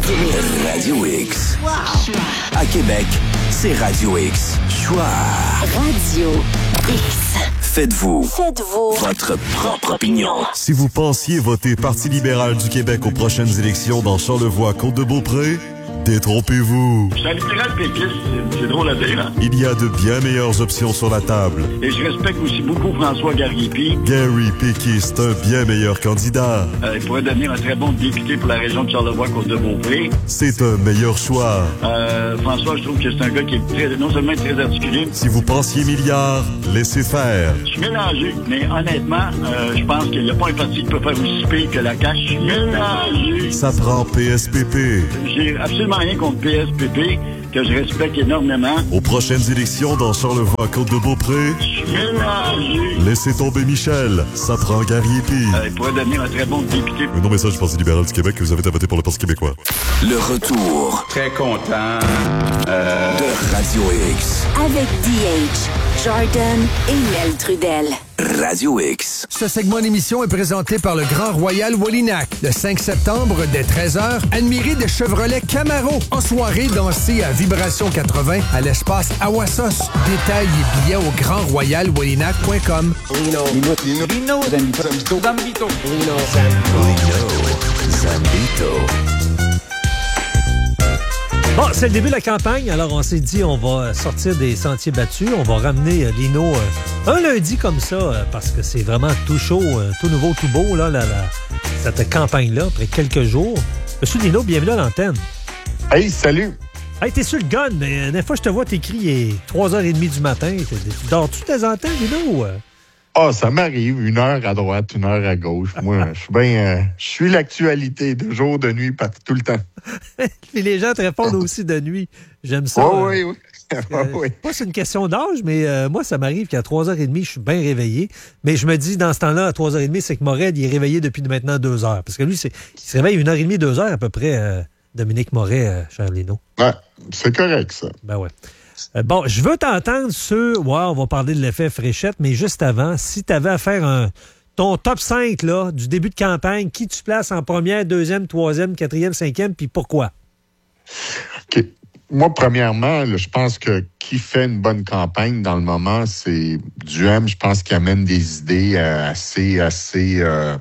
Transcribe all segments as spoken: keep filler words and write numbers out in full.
direct. Radio X. Wow. À Québec, c'est Radio X. Choix. Radio X. Faites-vous. Faites-vous. Votre propre opinion. Si vous pensiez voter Parti libéral du Québec aux prochaines élections dans Charlevoix-Côte-de-Beaupré, détrompez-vous. Je suis un libéral péquiste, c'est drôle à dire, hein? Il y a de bien meilleures options sur la table. Et je respecte aussi beaucoup François Gariépy. Gary Péquiste, un bien meilleur candidat. Euh, il pourrait devenir un très bon député pour la région de Charlevoix-Côte-de-Beaupré. C'est un meilleur choix. Euh, François, je trouve que c'est un gars qui est très, non seulement très articulé. Si vous pensiez milliards, laissez faire. Je suis mélangé, mais honnêtement, euh, je pense qu'il n'y a pas un parti qui peut faire aussi pire que la C A Q. Je suis mélangé. Ça prend P S P P. J'ai absolument rien contre P S P P, que je respecte énormément. Aux prochaines élections dans Charlevoix-Côte-de-Beaupré, Je suis mélangé. laissez tomber Michel. Ça prend Gariépy. Euh, il pourrait devenir un très bon député. Un non message du Parti libéral du Québec que vous avez à voter pour le Parti québécois. Le retour. Très content. Euh... De Radio X. Avec D H, Jordan et Mel Trudel. Radio X. Ce segment d'émission est présenté par le Grand Royal Wallinac. Le cinq septembre, dès treize heures, admirez des Chevrolet Camaro. En soirée, dansez à Vibration quatre-vingts à l'espace Awassos. Détails et billets au grand royal wallinac point com. Rino. Rino. Rino. Rino. Zambito. Zambito. Zambito. Rino. Rino. Zambito. Bon, c'est le début de la campagne, alors on s'est dit on va sortir des sentiers battus, on va ramener euh, Lino euh, un lundi comme ça, euh, parce que c'est vraiment tout chaud, euh, tout nouveau, tout beau, là, là, là, cette campagne-là, après quelques jours. Monsieur Lino, bienvenue à l'antenne. Hey, salut! Hey, t'es sur le gun, mais la dernière fois que je te vois, t'écris, il est trois heures trente du matin. Tu dors-tu tes antennes, Lino? Ah, oh, ça m'arrive, une heure à droite, une heure à gauche. Moi, je suis bien... Euh, je suis l'actualité, de jour, de nuit, pas tout le temps. Puis les gens te répondent aussi de nuit. J'aime ça. Oh, oui, oui. Euh, oui. Pas c'est une question d'âge, mais euh, moi, ça m'arrive qu'à trois heures trente, je suis bien réveillé. Mais je me dis, dans ce temps-là, à trois heures trente, c'est que Moret, il est réveillé depuis maintenant deux heures. Parce que lui, c'est, il se réveille une heure et demie, deux heures à peu près, euh, Dominique Moret, euh, cher Lino. Ouais, c'est correct, ça. Ben ouais. Euh, bon, je veux t'entendre sur... Ouais, on va parler de l'effet fréchette, mais juste avant, si tu avais à faire un, ton top cinq là, du début de campagne, qui tu places en première, deuxième, troisième, quatrième, cinquième, puis pourquoi? OK. Moi, premièrement, là, je pense que qui fait une bonne campagne dans le moment, c'est Duhem. Je pense qu'il amène des idées euh, assez, assez euh,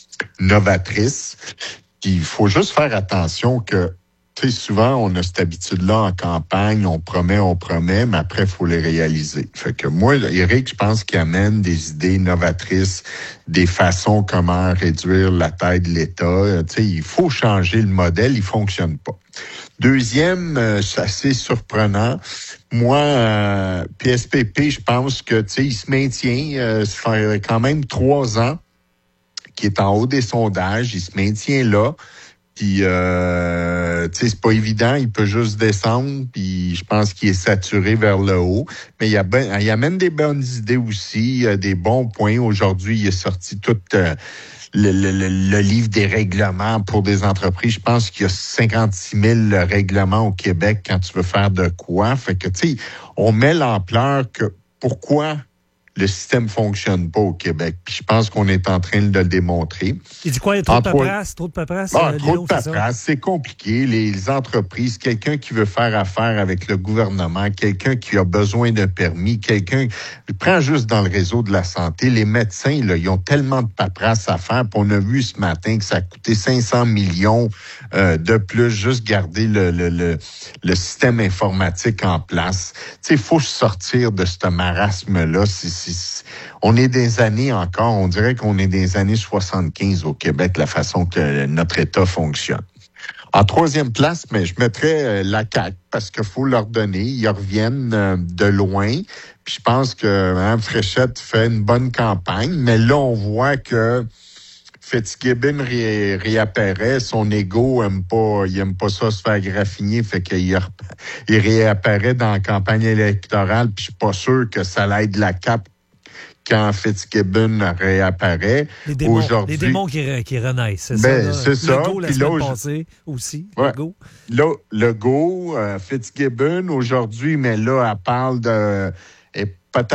novatrices. Puis il faut juste faire attention que tu sais, souvent, on a cette habitude-là en campagne, on promet, on promet, mais après, il faut les réaliser. Fait que moi, Éric, je pense qu'il amène des idées novatrices, des façons comment réduire la taille de l'État. Tu sais, il faut changer le modèle, il fonctionne pas. Deuxième, euh, c'est assez surprenant. Moi, euh, P S P P, je pense que, tu sais, il se maintient, euh, ça fait quand même trois ans qu'il est en haut des sondages, il se maintient là. Puis, euh, tu sais, c'est pas évident, il peut juste descendre, puis je pense qu'il est saturé vers le haut. Mais il, y a ben, il amène des bonnes idées aussi, des bons points. Aujourd'hui, il est sorti tout euh, le, le, le, le livre des règlements pour des entreprises. Je pense qu'il y a cinquante-six mille règlements au Québec quand tu veux faire de quoi. Fait que, tu sais, on met l'ampleur que pourquoi le système fonctionne pas au Québec. Puis je pense qu'on est en train de le démontrer. Il dit quoi? Il y a trop en de paperasse? Trop de paperasse? Ah, euh, trop Léo, de paperasse. C'est compliqué. Les entreprises, quelqu'un qui veut faire affaire avec le gouvernement, quelqu'un qui a besoin d'un permis, quelqu'un... Prends juste dans le réseau de la santé. Les médecins, là, ils ont tellement de paperasse à faire. Puis on a vu ce matin que ça a coûté cinq cents millions euh, de plus, juste garder le, le, le, le système informatique en place. Tu sais, il faut sortir de ce marasme-là. C'est, c'est, on est des années encore, on dirait qu'on est des années soixante-quinze au Québec, la façon que notre État fonctionne. En troisième place, mais je mettrais euh, la C A Q parce qu'il faut leur donner. Ils reviennent euh, de loin. Puis je pense que Mme Fréchette fait une bonne campagne, mais là, on voit que Fitzgibbon ré, réapparaît. Son ego aime pas, il aime pas ça se faire graffiner, fait qu'il il réapparaît dans la campagne électorale. Puis je suis pas sûr que ça l'aide la C A Q quand Fitzgibbon réapparaît. Les démons, aujourd'hui, les démons qui, qui renaissent, c'est ben, ça? C'est ça. Legault, la puis semaine là, passée aussi. Ouais. Legault. Là, Legault, euh, Fitzgibbon, aujourd'hui, mais là, elle parle de... Et peut-être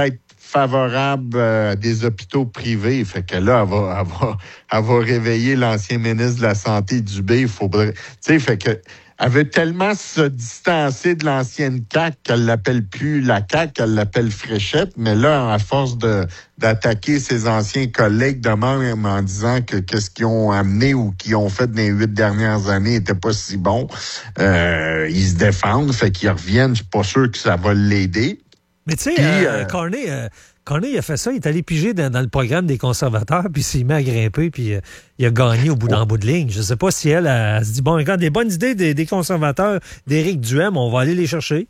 favorable à euh, des hôpitaux privés. Fait que là, elle va, elle va, elle va réveiller l'ancien ministre de la Santé, Dubé. Il faudrait... Tu sais, fait que... Elle veut tellement se distancer de l'ancienne C A Q qu'elle l'appelle plus la C A Q, qu'elle l'appelle Fréchette. Mais là, à force de d'attaquer ses anciens collègues de même en disant que qu'est-ce qu'ils ont amené ou qu'ils ont fait dans les huit dernières années n'était pas si bon, euh, ils se défendent, fait qu'ils reviennent. Je suis pas sûr que ça va l'aider. Mais tu sais, euh, euh, Carney, euh, Carney, il a fait ça, il est allé piger dans, dans le programme des conservateurs, puis il s'est mis à grimper, puis euh, il a gagné au bout d'un bout de ligne. Je sais pas si elle, elle, elle se dit, bon, regarde, des bonnes idées des, des conservateurs d'Éric Duhem, on va aller les chercher.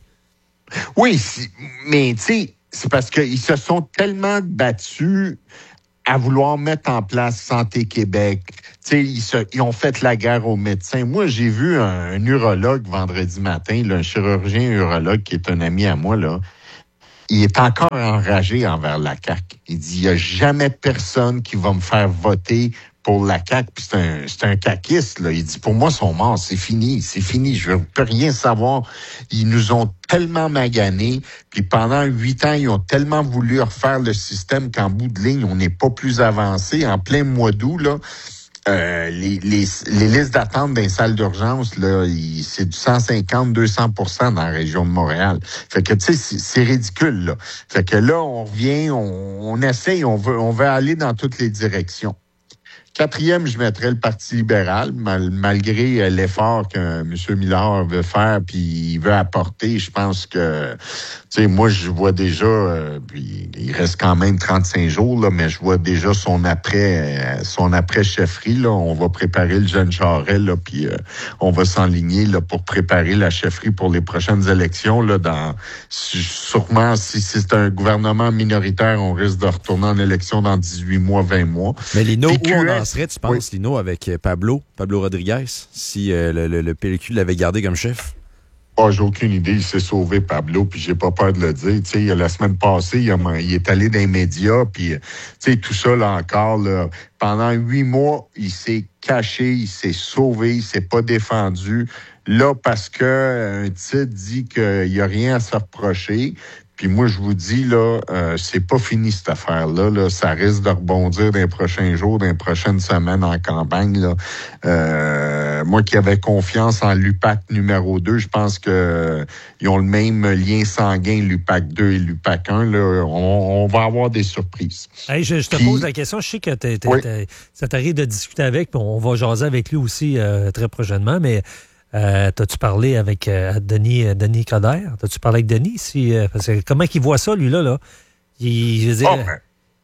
Oui, mais tu sais, c'est parce qu'ils se sont tellement battus à vouloir mettre en place Santé Québec. Tu sais, ils, se, ils ont fait la guerre aux médecins. Moi, j'ai vu un, un urologue vendredi matin, là, un chirurgien urologue qui est un ami à moi, là. Il est encore enragé envers la C A Q. Il dit, il n'y a jamais personne qui va me faire voter pour la C A Q. Puis c'est un, c'est un caquiste, là. Il dit, pour moi, ils sont morts. C'est fini. C'est fini. Je ne peux rien savoir. Ils nous ont tellement maganés. Puis pendant huit ans, ils ont tellement voulu refaire le système qu'en bout de ligne, on n'est pas plus avancé. En plein mois d'août, là, Euh, les, les, les listes d'attente dans les salles d'urgence, là, il, c'est du cent cinquante à deux cents pour cent dans la région de Montréal. Fait que, tu sais, c'est, c'est ridicule, là. Fait que là, on revient, on, on essaye, on veut, on veut aller dans toutes les directions. Quatrième, je mettrais le Parti libéral, mal, malgré l'effort que M. Millard veut faire puis il veut apporter. Je pense que, tu sais, moi, je vois déjà, euh, puis il reste quand même trente-cinq jours, là, mais je vois déjà son après, euh, son après chefferie. Là, on va préparer le jeune Charest, là, puis euh, on va s'enligner là pour préparer la chefferie pour les prochaines élections. Là, dans sûrement, si, si c'est un gouvernement minoritaire, on risque de retourner en élection dans dix-huit mois, vingt mois. Mais Lino, où on en serait, tu penses, oui. Lino, avec Pablo, Pablo Rodriguez, si euh, le, le, le P L Q l'avait gardé comme chef? Oh, j'ai aucune idée. Il s'est sauvé, Pablo, puis j'ai pas peur de le dire. Tu sais, la semaine passée, il, a, il est allé dans les médias, puis tu sais, tout ça, là, encore, là, pendant huit mois, il s'est caché, il s'est sauvé, il s'est pas défendu. Là, parce que un titre dit qu'il y a rien à se reprocher. Puis moi, je vous dis, là, euh, c'est pas fini cette affaire-là. Là. Ça risque de rebondir dans les prochains jours, dans les prochaines semaines en campagne. Là. Euh, moi qui avais confiance en l'U P A C numéro deux, je pense que euh, ils ont le même lien sanguin, l'U P A C deux et l'U P A C un. Là. On, on va avoir des surprises. Hey, je, je te puis, pose la question. Je sais que t'es, t'es, oui. t'es, ça t'arrive de discuter avec, puis on va jaser avec lui aussi euh, très prochainement, mais... Euh, t'as-tu parlé avec euh, Denis, euh, Denis Coderre? T'as-tu parlé avec Denis? Si, euh, parce que comment il voit ça, lui-là? Là? Il, je veux dire... oh, ben,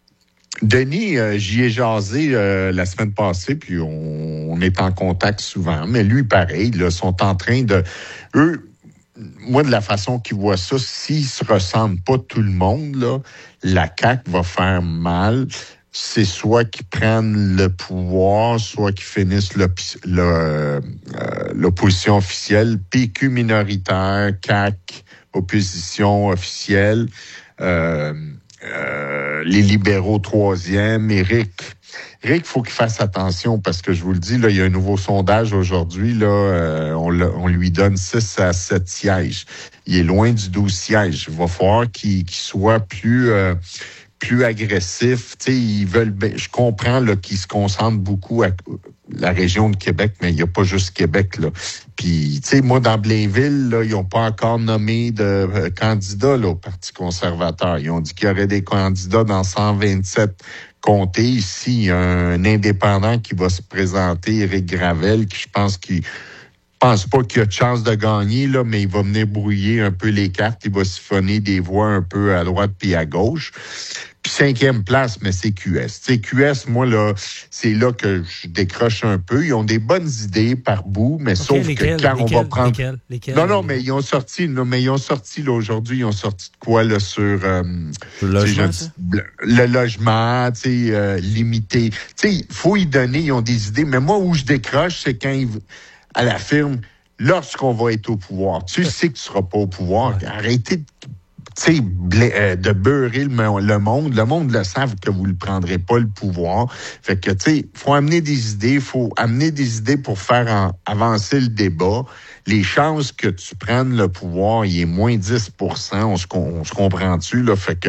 Denis, euh, j'y ai jasé euh, la semaine passée, puis on, on est en contact souvent. Mais lui, pareil, là, sont en train de... Eux, moi, de la façon qu'ils voient ça, s'ils se ressemblent pas tout le monde, là, la C A Q va faire mal. C'est soit qu'ils prennent le pouvoir, soit qu'ils finissent le, le, euh, l'opposition officielle, P Q minoritaire, C A Q, opposition officielle, euh, euh, les libéraux troisième, Éric. Éric, il faut qu'il fasse attention parce que je vous le dis, là, il y a un nouveau sondage aujourd'hui, là, euh, on, le, on lui donne six à sept sièges. Il est loin du douze sièges. Il va falloir qu'il, qu'il soit plus... Euh, plus agressif, tu sais, ils veulent, ben, je comprends là qu'ils se concentrent beaucoup à la région de Québec, mais il n'y a pas juste Québec là. Puis, tu sais, moi dans Blainville, là, ils n'ont pas encore nommé de euh, candidats là au Parti conservateur. Ils ont dit qu'il y aurait des candidats dans cent vingt-sept comtés. Ici, il y a un indépendant qui va se présenter, Éric Gravel, qui je pense qu'il Je pense pas qu'il y a de chance de gagner, là, mais il va venir brouiller un peu les cartes. Il va siphonner des voix un peu à droite puis à gauche. Puis cinquième place, mais c'est Q S. Tu sais, Q S, moi, là, c'est là que je décroche un peu. Ils ont des bonnes idées par bout, mais okay, sauf lesquels, que quand lesquels, on va prendre... Lesquels, lesquels, non, non, mais ils ont sorti, non, mais ils ont sorti, là, aujourd'hui, ils ont sorti de quoi, là, sur... Euh, le logement, le, le logement, tu sais, euh, limité. Tu sais, il faut y donner, ils ont des idées. Mais moi, où je décroche, c'est quand ils... à la firme, lorsqu'on va être au pouvoir. Tu sais que tu seras pas au pouvoir. Ouais. Arrêtez de, tu sais, de beurrer le, le monde. Le monde le savent que vous ne prendrez pas le pouvoir. Fait que, tu sais, faut amener des idées, faut amener des idées pour faire en, avancer le débat. Les chances que tu prennes le pouvoir, il est moins dix pour cent. On se, on se comprend-tu, là? Fait que,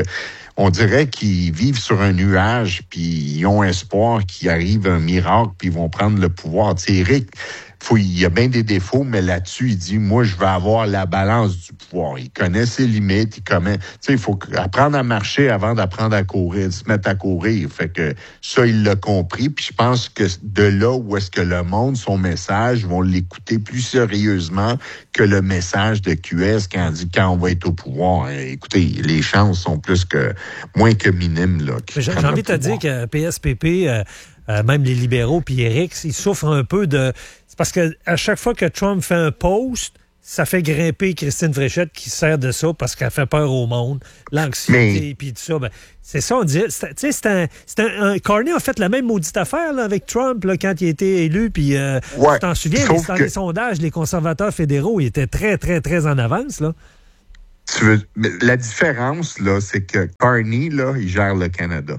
on dirait qu'ils vivent sur un nuage, puis ils ont espoir qu'il arrive un miracle, puis ils vont prendre le pouvoir. Tu sais, Éric, faut, il y a bien des défauts, mais là-dessus, il dit, moi, je veux avoir la balance du pouvoir. Il connaît ses limites, il connaît... Tu sais, il faut apprendre à marcher avant d'apprendre à courir, de se mettre à courir. Fait que ça, il l'a compris, puis je pense que de là où est-ce que le monde, son message, vont l'écouter plus sérieusement que le message de Q S quand on dit quand on va être au pouvoir. Écoutez, les chances sont plus que... moins que minimes, là. J'ai, j'ai envie de te dire que P S P P... Euh, Euh, même les libéraux puis Éric, ils souffrent un peu de... C'est parce que à chaque fois que Trump fait un post, ça fait grimper Christine Fréchette qui sert de ça parce qu'elle fait peur au monde, l'anxiété puis tout ça. Ben, c'est ça, on dit... Tu sais, c'est un... C'est un, un Carney a fait la même maudite affaire là, avec Trump là, quand il a été élu. Puis euh, ouais, tu t'en souviens, les, dans que... les sondages, les conservateurs fédéraux, ils étaient très, très, très en avance, là. Tu veux... La différence, là, c'est que Carney, là, il gère le Canada.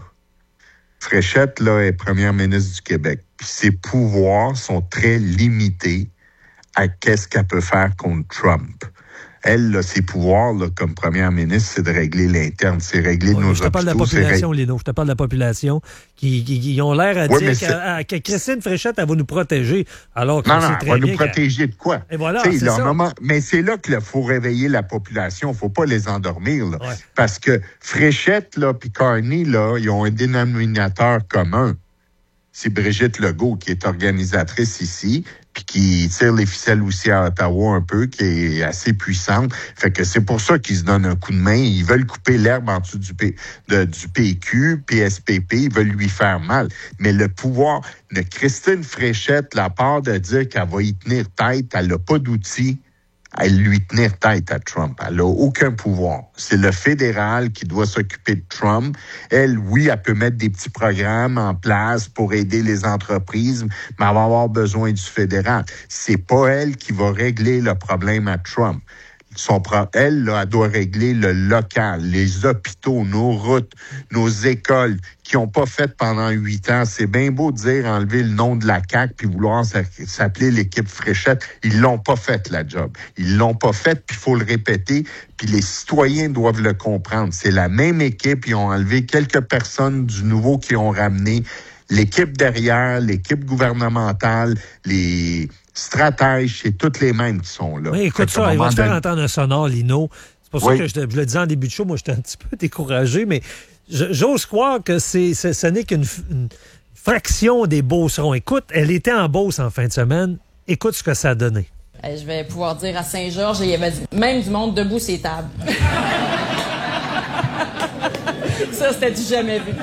Fréchette, là, est première ministre du Québec. Puis ses pouvoirs sont très limités à qu'est-ce qu'elle peut faire contre Trump. Elle, là, ses pouvoirs, là, comme première ministre, c'est de régler l'interne, c'est régler oui, nos je te parle de la hôpitaux, population, rég... Lino. Je te parle de la population qui, qui, qui ont l'air à oui, dire que, que Christine Fréchette, elle va nous protéger. Alors que non, c'est non, très elle va bien nous protéger de quoi? Et voilà, c'est là, ça. Moment... Mais c'est là qu'il faut réveiller la population. Il ne faut pas les endormir. Là. Ouais. Parce que Fréchette là, puis Carney, là, ils ont un dénominateur commun. C'est Brigitte Legault, qui est organisatrice ici, puis qui tire les ficelles aussi à Ottawa un peu, qui est assez puissante. Fait que c'est pour ça qu'ils se donnent un coup de main. Ils veulent couper l'herbe en dessous du, P, de, du P Q, P S P P, ils veulent lui faire mal. Mais le pouvoir de Christine Fréchette, la part de dire qu'elle va y tenir tête, elle n'a pas d'outils à lui tenir tête à Trump. Elle n'a aucun pouvoir. C'est le fédéral qui doit s'occuper de Trump. Elle, oui, elle peut mettre des petits programmes en place pour aider les entreprises, mais elle va avoir besoin du fédéral. C'est pas elle qui va régler le problème à Trump. Son pro- elle, là, elle doit régler le local, les hôpitaux, nos routes, nos écoles qui n'ont pas fait pendant huit ans. C'est bien beau de dire enlever le nom de la C A Q puis vouloir s'appeler l'équipe Fréchette. Ils l'ont pas fait, la job. Ils l'ont pas fait, puis il faut le répéter. Puis les citoyens doivent le comprendre. C'est la même équipe. Ils ont enlevé quelques personnes du nouveau qui ont ramené. L'équipe derrière, l'équipe gouvernementale, les... stratèges, c'est toutes les mêmes qui sont là. Oui, écoute ça, il va te faire entendre un sonore, Lino. C'est pour oui. ça que je, te, je le disais en début de show, moi, j'étais un petit peu découragé, mais je, j'ose croire que c'est, c'est, ce n'est qu'une une fraction des Beaucerons. Écoute, elle était en Beauce en fin de semaine. Écoute ce que ça a donné. Je vais pouvoir dire à Saint-Georges, il y avait même du monde debout sur les tables. Ça, c'était du jamais vu.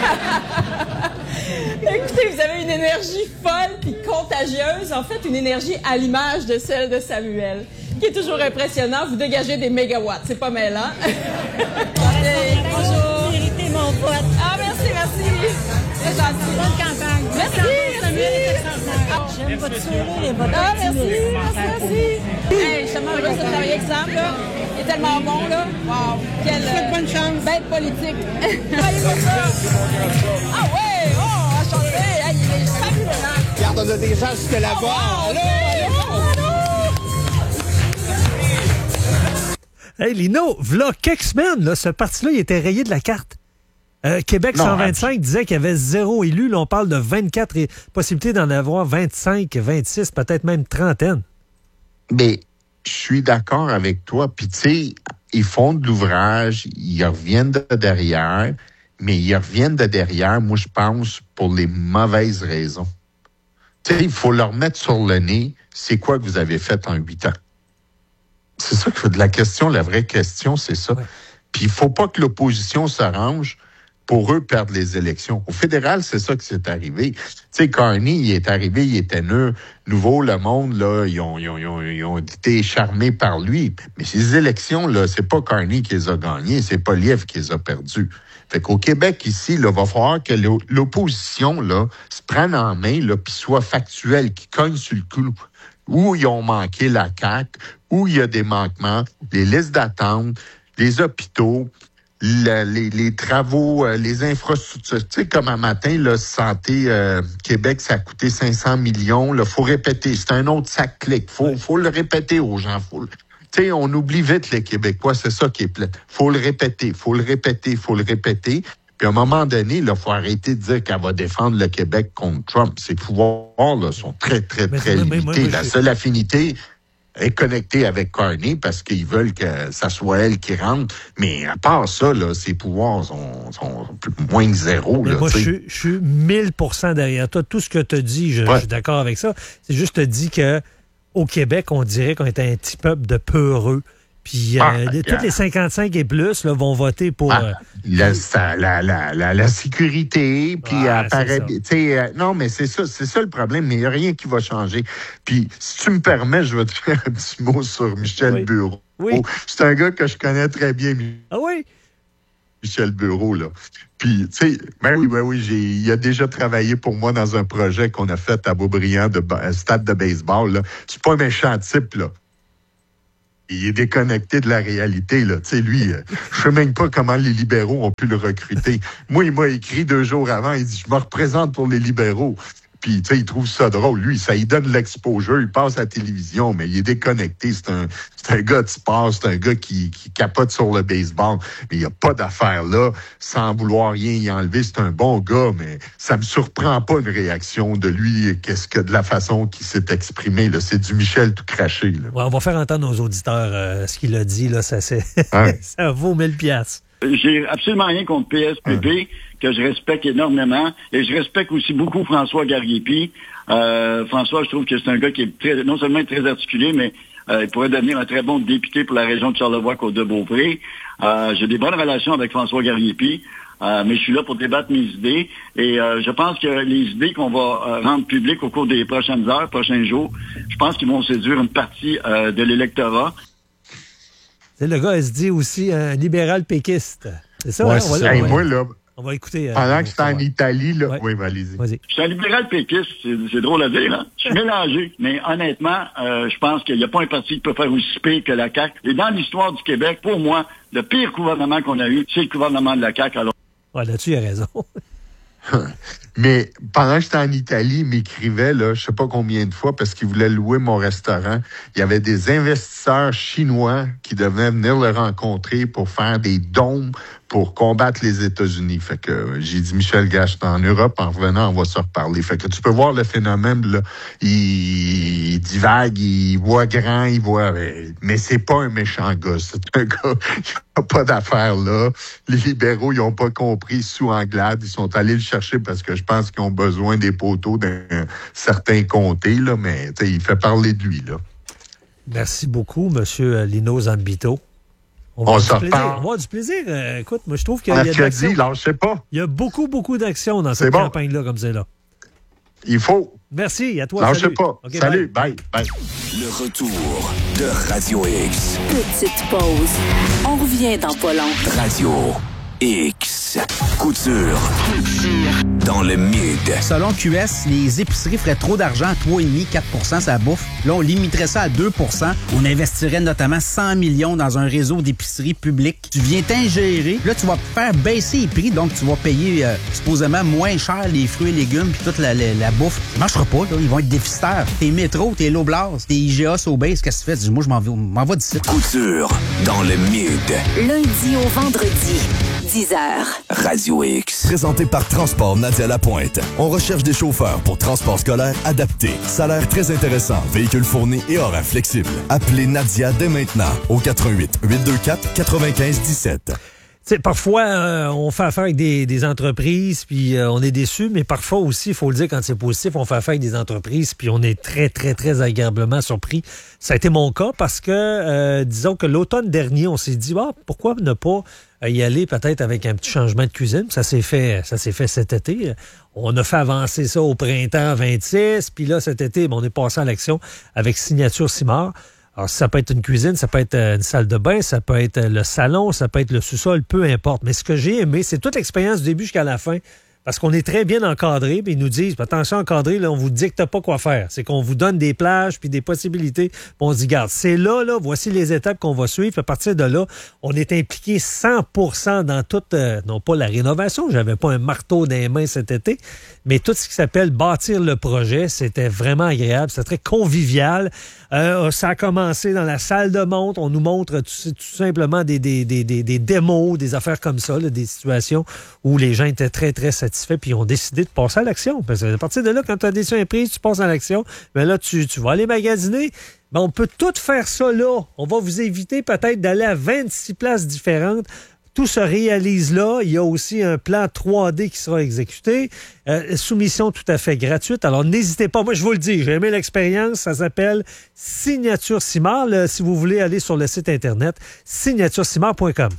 Écoutez, vous avez une énergie folle puis contagieuse. En fait, une énergie à l'image de celle de Samuel, qui est toujours impressionnant. Vous dégagez des mégawatts. C'est pas mêlant. Hey, bonjour. Vérité, mon pote. Ah, merci, merci. C'est gentil. Bonne campagne. Merci, merci. J'aime votre sourire et votre Ah, merci, merci, merci. Hey, justement, le gars, ça travaille exemple, là. Il est tellement bon, là. Wow. Quelle euh, bonne chance. Bête politique. Travaillez pour ça. Ah ouais, oh! Hey, il est fabuleux, hein? Regarde, on a des gens jusque là-bas. Oh, wow, allô, allô. Hey, Lino, v'là quelques semaines, là, ce parti-là, il était rayé de la carte. Euh, Québec non, cent vingt-cinq hein. disait qu'il y avait zéro élu. Là, on parle de vingt-quatre et possibilité d'en avoir vingt-cinq, vingt-six, peut-être même trentaine. Mais je suis d'accord avec toi. Puis, tu sais, ils font de l'ouvrage, ils reviennent de derrière. Mais ils reviennent de derrière, moi, je pense, pour les mauvaises raisons. Tu sais, il faut leur mettre sur le nez, c'est quoi que vous avez fait en huit ans? C'est ça que la question, la vraie question, c'est ça. Ouais. Puis il faut pas que l'opposition s'arrange pour eux perdre les élections. Au fédéral, c'est ça qui s'est arrivé. Tu sais, Carney, il est arrivé, il était neuf, nouveau, le monde, là, ils ont, ils ont, ils ont, ils ont été charmés par lui. Mais ces élections, là, c'est pas Carney qui les a gagnées, c'est Poilievre qui les a perdues. Fait qu'au Québec, ici, il va falloir que l'opposition là, se prenne en main puis soit factuelle, qui cogne sur le clou. Où ils ont manqué la C A Q, où il y a des manquements, les listes d'attente, les hôpitaux, la, les, les travaux, euh, les infrastructures. Tu sais, comme un matin, là, Santé euh, Québec, ça a coûté cinq cents millions. Il faut répéter. C'est un autre sac clic. Il faut, faut le répéter aux gens. Faut, tu sais, on oublie vite les Québécois, c'est ça qui est plate. Faut le répéter, faut le répéter, faut le répéter. Puis à un moment donné, il faut arrêter de dire qu'elle va défendre le Québec contre Trump. Ses pouvoirs là, sont très, très, mais, très mais, limités. mais, mais, La seule affinité est connectée avec Carney parce qu'ils veulent que ça soit elle qui rentre. Mais à part ça, là, ses pouvoirs sont, sont moins que zéro. Mais là, moi, je suis, je suis mille pour cent derrière toi. Tout ce que tu as dit, je, ouais. je suis d'accord avec ça. C'est juste te dis que au Québec, on dirait qu'on est un petit peuple de peureux. Puis ah, euh, toutes les cinquante-cinq et plus là, vont voter pour... Ah, euh, la, la, la, la, la sécurité, puis ouais, apparaît... Euh, non, mais c'est ça, c'est ça le problème, mais il n'y a rien qui va changer. Puis, si tu me permets, je vais te faire un petit mot sur Michel oui. Bureau. Oui. C'est un gars que je connais très bien. Ah oui? Michel Bureau, là. Puis, tu sais, ben oui, ben oui, j'ai, il a déjà travaillé pour moi dans un projet qu'on a fait à Beaubriand, de stade de baseball, là. C'est pas un méchant type, là. Il est déconnecté de la réalité, là. Tu sais, lui, euh, je sais même pas comment les libéraux ont pu le recruter. Moi, il m'a écrit deux jours avant, il dit « Je me représente pour les libéraux ». Puis, tu sais, il trouve ça drôle. Lui, ça lui donne l'exposure. Il passe à la télévision, mais il est déconnecté. C'est un, c'est un gars de sport. C'est un gars qui, qui capote sur le baseball. Mais il n'y a pas d'affaire là, sans vouloir rien y enlever. C'est un bon gars, mais ça me surprend pas une réaction de lui. Qu'est-ce que de la façon qu'il s'est exprimé, là. C'est du Michel tout craché, là. Ouais, on va faire entendre aux auditeurs euh, ce qu'il a dit, là. Ça, c'est... Ouais. Ça vaut mille piastres. J'ai absolument rien contre P S P P, ah. que je respecte énormément. Et je respecte aussi beaucoup François Gariepi. Euh, François, je trouve que c'est un gars qui est très, non seulement très articulé, mais euh, il pourrait devenir un très bon député pour la région de Charlevoix-Côte-de-Beaupré. Euh, j'ai des bonnes relations avec François Gariepi, euh, mais je suis là pour débattre mes idées. Et euh, je pense que les idées qu'on va euh, rendre publiques au cours des prochaines heures, prochains jours, je pense qu'ils vont séduire une partie euh, de l'électorat. C'est le gars, il se dit aussi un libéral péquiste. C'est ça, ouais, hein? c'est on, va, ça. Hey, on, va, moi, là, on va écouter. Euh, pendant que j'étais en Italie, là. Ouais. Oui, ben, allez-y. Vas-y. Je suis un libéral péquiste, c'est, c'est drôle à dire, là. Je suis mélangé. Mais honnêtement, euh, je pense qu'il n'y a pas un parti qui peut faire aussi pire que la C A Q. Et dans l'histoire du Québec, pour moi, le pire gouvernement qu'on a eu, c'est le gouvernement de la C A Q. Alors... Ouais, là-dessus, il a raison. Mais pendant que j'étais en Italie, il m'écrivait, là, je sais pas combien de fois, parce qu'il voulait louer mon restaurant. Il y avait des investisseurs chinois qui devaient venir le rencontrer pour faire des dômes pour combattre les États-Unis. Fait que euh, j'ai dit, Michel Gage, en Europe, en revenant, on va se reparler. Fait que tu peux voir le phénomène, là. Il, il divague, il voit grand, il voit... Mais c'est pas un méchant gars. C'est un gars... Il n'a pas d'affaires là. Les libéraux, ils ont pas compris sous Anglade. Ils sont allés le chercher parce que je pense qu'ils ont besoin des poteaux d'un certain comté, là. Mais, tu sais, il fait parler de lui, là. Merci beaucoup, M. Lino Zambito. On va, on avoir, du plaisir. Parle. on va avoir du plaisir. Euh, écoute, moi, je trouve qu'il y a, Mercredi, y a de l'action. là, je sais pas. Il y a beaucoup, beaucoup d'actions dans cette bon. campagne-là, comme c'est là. Il faut. Merci, à toi. Non, salut. je sais pas. Okay, salut, bye. bye. bye. Le retour de Radio X. Petite pause. On revient dans pas long. Radio X. Couture. Dans le mid. Selon Q S, les épiceries feraient trop d'argent, trois virgule cinq quatre pour cent ça bouffe. Là, on limiterait ça à deux pour cent. On investirait notamment cent millions dans un réseau d'épiceries publiques. Tu viens t'ingérer. Là, tu vas faire baisser les prix, donc tu vas payer euh, supposément moins cher les fruits et légumes puis toute la, la, la bouffe. Ça marchera pas, là. Ils vont être déficitaires. Tes métros, tes Loblaws, tes I G A, Sobeys, qu'est-ce que tu fais? Moi, je m'en vais, m'en vais d'ici. Couture dans le mid. Lundi au vendredi, dix heures. Radio X. Présenté par Transport Nadia Lapointe. On recherche des chauffeurs pour transport scolaire adapté. Salaire très intéressant, véhicule fourni et horaire flexible. Appelez Nadia dès maintenant au quatre un huit, huit deux quatre, neuf cinq un sept. T'sais, parfois, euh, on fait affaire avec des, des entreprises, puis euh, on est déçus, mais parfois aussi, il faut le dire, quand c'est positif, on fait affaire avec des entreprises, puis on est très, très, très agréablement surpris. Ça a été mon cas parce que, euh, disons que l'automne dernier, on s'est dit, ah, pourquoi ne pas y aller peut-être avec un petit changement de cuisine? Ça s'est fait, ça s'est fait cet été. On a fait avancer ça au printemps vingt-six, puis là, cet été, on est passé à l'action avec Signature Simard. Alors, ça peut être une cuisine, ça peut être une salle de bain, ça peut être le salon, ça peut être le sous-sol, peu importe. Mais ce que j'ai aimé, c'est toute l'expérience du début jusqu'à la fin. parce qu'on est très bien encadré, puis ils nous disent, attention, encadré, là, on vous dicte pas quoi faire. C'est qu'on vous donne des plages puis des possibilités, puis on se dit, garde, c'est là, là, voici les étapes qu'on va suivre. Puis à partir de là, on est impliqué cent pour cent dans toute, euh, non pas la rénovation, j'avais pas un marteau dans les mains cet été, mais tout ce qui s'appelle bâtir le projet, c'était vraiment agréable, c'était très convivial. Euh, ça a commencé dans la salle de montre, on nous montre tout, tout simplement des, des, des, des, des démos, des affaires comme ça, là, des situations où les gens étaient très, très satisfaits puis ont décidé de passer à l'action. Parce que à partir de là, quand tu as des décision prise, tu passes à l'action, mais là, tu, tu vas aller magasiner. Ben, on peut tout faire ça là. On va vous éviter peut-être d'aller à vingt-six places différentes. Tout se réalise là. Il y a aussi un plan trois D qui sera exécuté. Euh, soumission tout à fait gratuite. Alors, n'hésitez pas. Moi, je vous le dis, j'ai aimé l'expérience. Ça s'appelle Signature Simard. Là, si vous voulez aller sur le site Internet, signature simard point com.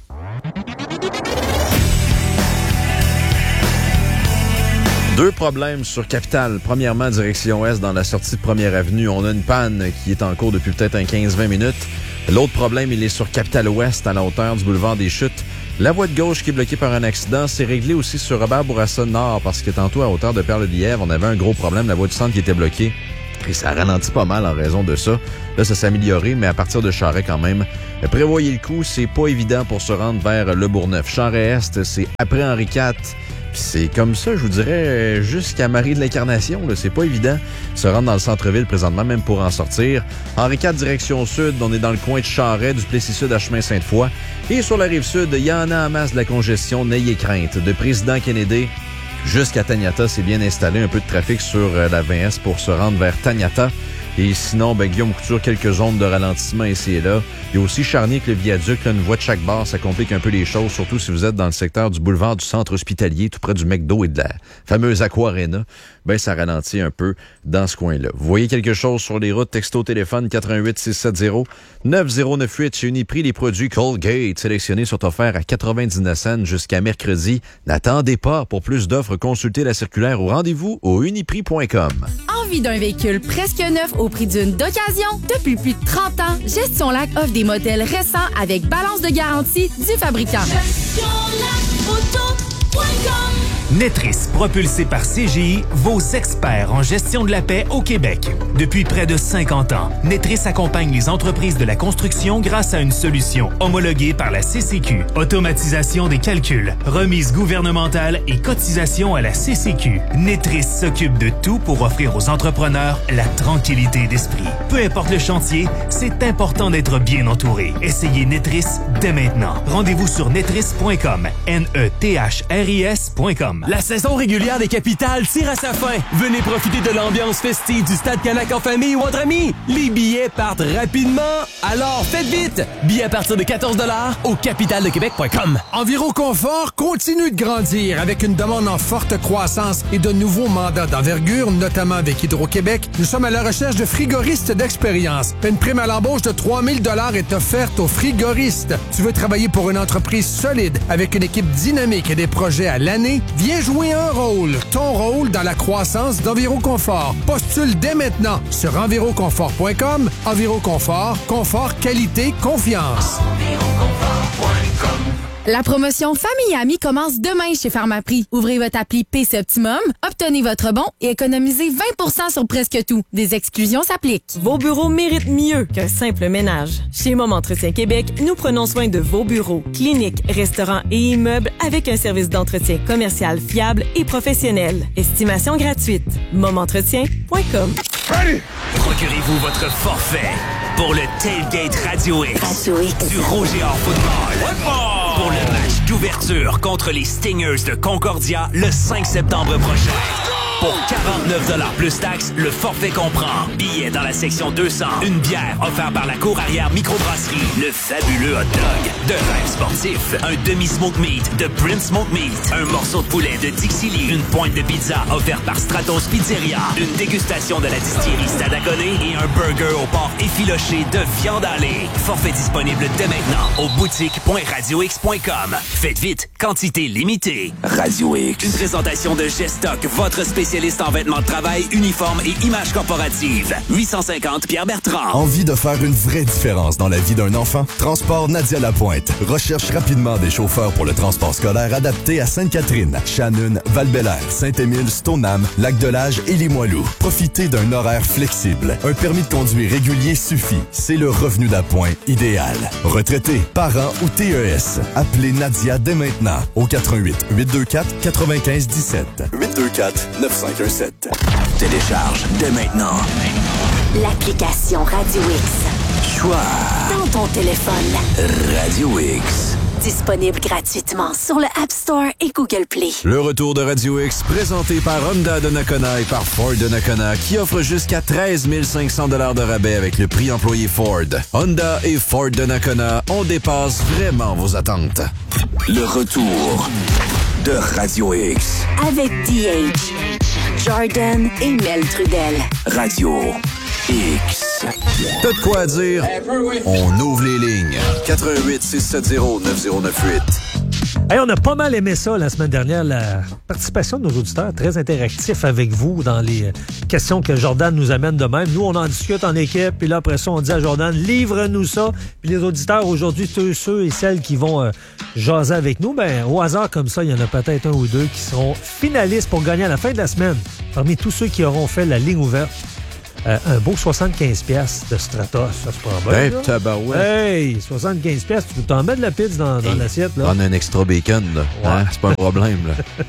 Deux problèmes sur Capitale. Premièrement, direction Ouest, dans la sortie de Première Avenue. On a une panne qui est en cours depuis peut-être un quinze vingt minutes. L'autre problème, il est sur Capitale Ouest, à la hauteur du boulevard des Chutes. La voie de gauche qui est bloquée par un accident, c'est réglé aussi sur Robert Bourassa Nord, parce que tantôt, à hauteur de Perle-de-Lièvre, on avait un gros problème, la voie du centre qui était bloquée. Et ça ralentit pas mal en raison de ça. Là, ça s'est amélioré, mais à partir de Charest quand même. Prévoyez le coup, c'est pas évident pour se rendre vers Le Bourgneuf. Charest-Est, c'est après Henri quatre. Puis c'est comme ça, je vous dirais, jusqu'à Marie de l'Incarnation. Là, c'est pas évident se rendre dans le centre-ville présentement, même pour en sortir. Henri quatre, direction sud, on est dans le coin de Charest, du Plessis-Sud à Chemin-Sainte-Foy. Et sur la rive sud, il y en a en masse de la congestion, n'ayez crainte. De Président Kennedy jusqu'à Taniata, c'est bien installé. Un peu de trafic sur la vingt S pour se rendre vers Taniata. Et sinon, ben, Guillaume Couture, quelques zones de ralentissement ici et là. Il y a aussi Charny avec le viaduc, là, une voie de chaque bord, ça complique un peu les choses, surtout si vous êtes dans le secteur du boulevard du centre hospitalier, tout près du McDo et de la fameuse Aqua Arena. Ben, ça ralentit un peu dans ce coin-là. Vous voyez quelque chose sur les routes, texto téléphone quatre un huit six sept zéro neuf zéro neuf huit. Chez Uniprix, les produits Colgate sélectionnés sont offerts à quatre-vingt-dix-neuf cents jusqu'à mercredi. N'attendez pas. Pour plus d'offres, consultez la circulaire ou rendez-vous au uniprix point com. Envie d'un véhicule presque neuf au prix d'une d'occasion? Depuis plus de trente ans, Gestion Lac offre des modèles récents avec balance de garantie du fabricant. Gestion Lac Auto point com. Netris, propulsé par C G I, vos experts en gestion de la paix au Québec. Depuis près de cinquante ans, Netris accompagne les entreprises de la construction grâce à une solution homologuée par la C C Q. Automatisation des calculs, remise gouvernementale et cotisation à la C C Q. Netris s'occupe de tout pour offrir aux entrepreneurs la tranquillité d'esprit. Peu importe le chantier, c'est important d'être bien entouré. Essayez Netris dès maintenant. Rendez-vous sur netris point com, N E T H R I S point com. La saison régulière des Capitales tire à sa fin. Venez profiter de l'ambiance festive du Stade Canac en famille ou entre amis. Les billets partent rapidement, alors faites vite. Billets à partir de quatorze dollars au capitale de québec point com. Enviro Confort continue de grandir avec une demande en forte croissance et de nouveaux mandats d'envergure, notamment avec Hydro-Québec. Nous sommes à la recherche de frigoristes d'expérience. Une prime à l'embauche de trois mille dollars est offerte aux frigoristes. Tu veux travailler pour une entreprise solide avec une équipe dynamique et des projets à l'année? Viens jouer un rôle, ton rôle dans la croissance d'Enviro Confort. Postule dès maintenant sur enviro confort point com. Enviro Confort, confort, qualité, confiance. La promotion Famille et Amis commence demain chez Pharmaprix. Ouvrez votre appli P C Optimum, obtenez votre bon et économisez vingt pour cent sur presque tout. Des exclusions s'appliquent. Vos bureaux méritent mieux qu'un simple ménage. Chez Mom Entretien Québec, nous prenons soin de vos bureaux, cliniques, restaurants et immeubles avec un service d'entretien commercial fiable et professionnel. Estimation gratuite. mom entretien point com. Procurez-vous votre forfait pour le Tailgate Radio X, Radio X. Du Roger Hors Football. Pour le match d'ouverture contre les Stingers de Concordia le cinq septembre prochain. Pour quarante-neuf dollars plus taxes, le forfait comprend billets dans la section deux cents, une bière offerte par la cour arrière microbrasserie, le fabuleux hot dog de Rêve Sportif, un demi-smoke meat de Prince Smoke Meat, un morceau de poulet de Dixie Lee, une pointe de pizza offerte par Stratos Pizzeria, une dégustation de la distillerie Stadaconé et un burger au porc effiloché de viande hachée. Forfait disponible dès maintenant au boutique point radio x point com. Faites vite, quantité limitée. Radio X. Une présentation de Gestock, votre spécialiste spécialiste en vêtements de travail, uniformes et images corporatives. huit cent cinquante Pierre Bertrand. Envie de faire une vraie différence dans la vie d'un enfant? Transport Nadia Lapointe recherche rapidement des chauffeurs pour le transport scolaire adapté à Sainte-Catherine, Shannon, Val-Bélair, Saint-Émile, Stoneham, Lac-de-L'Âge et Limoilou. Profitez d'un horaire flexible. Un permis de conduire régulier suffit. C'est le revenu d'appoint idéal. Retraité, parents ou T E S. Appelez Nadia dès maintenant au quatre un huit, huit deux quatre, neuf cinq un sept. huit deux quatre, neuf cinq un sept. Télécharge dès maintenant l'application Radio X. Choix Dans ton téléphone. Radio X. Disponible gratuitement sur le App Store et Google Play. Le retour de Radio X, présenté par Honda de Nakona et par Ford de Nakona, qui offre jusqu'à treize mille cinq cents dollars de rabais avec le prix employé Ford. Honda et Ford de Nakona, on dépasse vraiment vos attentes. Le retour de Radio X. Avec D H, Jordan et Mel Trudel. Radio X. T'as de quoi à dire? On ouvre les lignes. quatre un huit, six sept zéro, neuf zéro neuf huit. Hey, on a pas mal aimé ça la semaine dernière, la participation de nos auditeurs, très interactif avec vous dans les questions que Jordan nous amène de même. Nous, on en discute en équipe, puis là, après ça, on dit à Jordan, livre-nous ça. Puis les auditeurs, aujourd'hui, ceux, ceux et celles qui vont euh, jaser avec nous, ben au hasard comme ça, il y en a peut-être un ou deux qui seront finalistes pour gagner à la fin de la semaine. Parmi tous ceux qui auront fait la ligne ouverte, Euh, un beau soixante-quinze piastres de Stratos, ça se prend bien. Hey, tabarouette. Hey, soixante-quinze piastres, tu peux t'en mettre de la pizza dans, dans hey, l'assiette. Là. On a un extra bacon, là. Ouais. Hein? C'est pas un problème, là.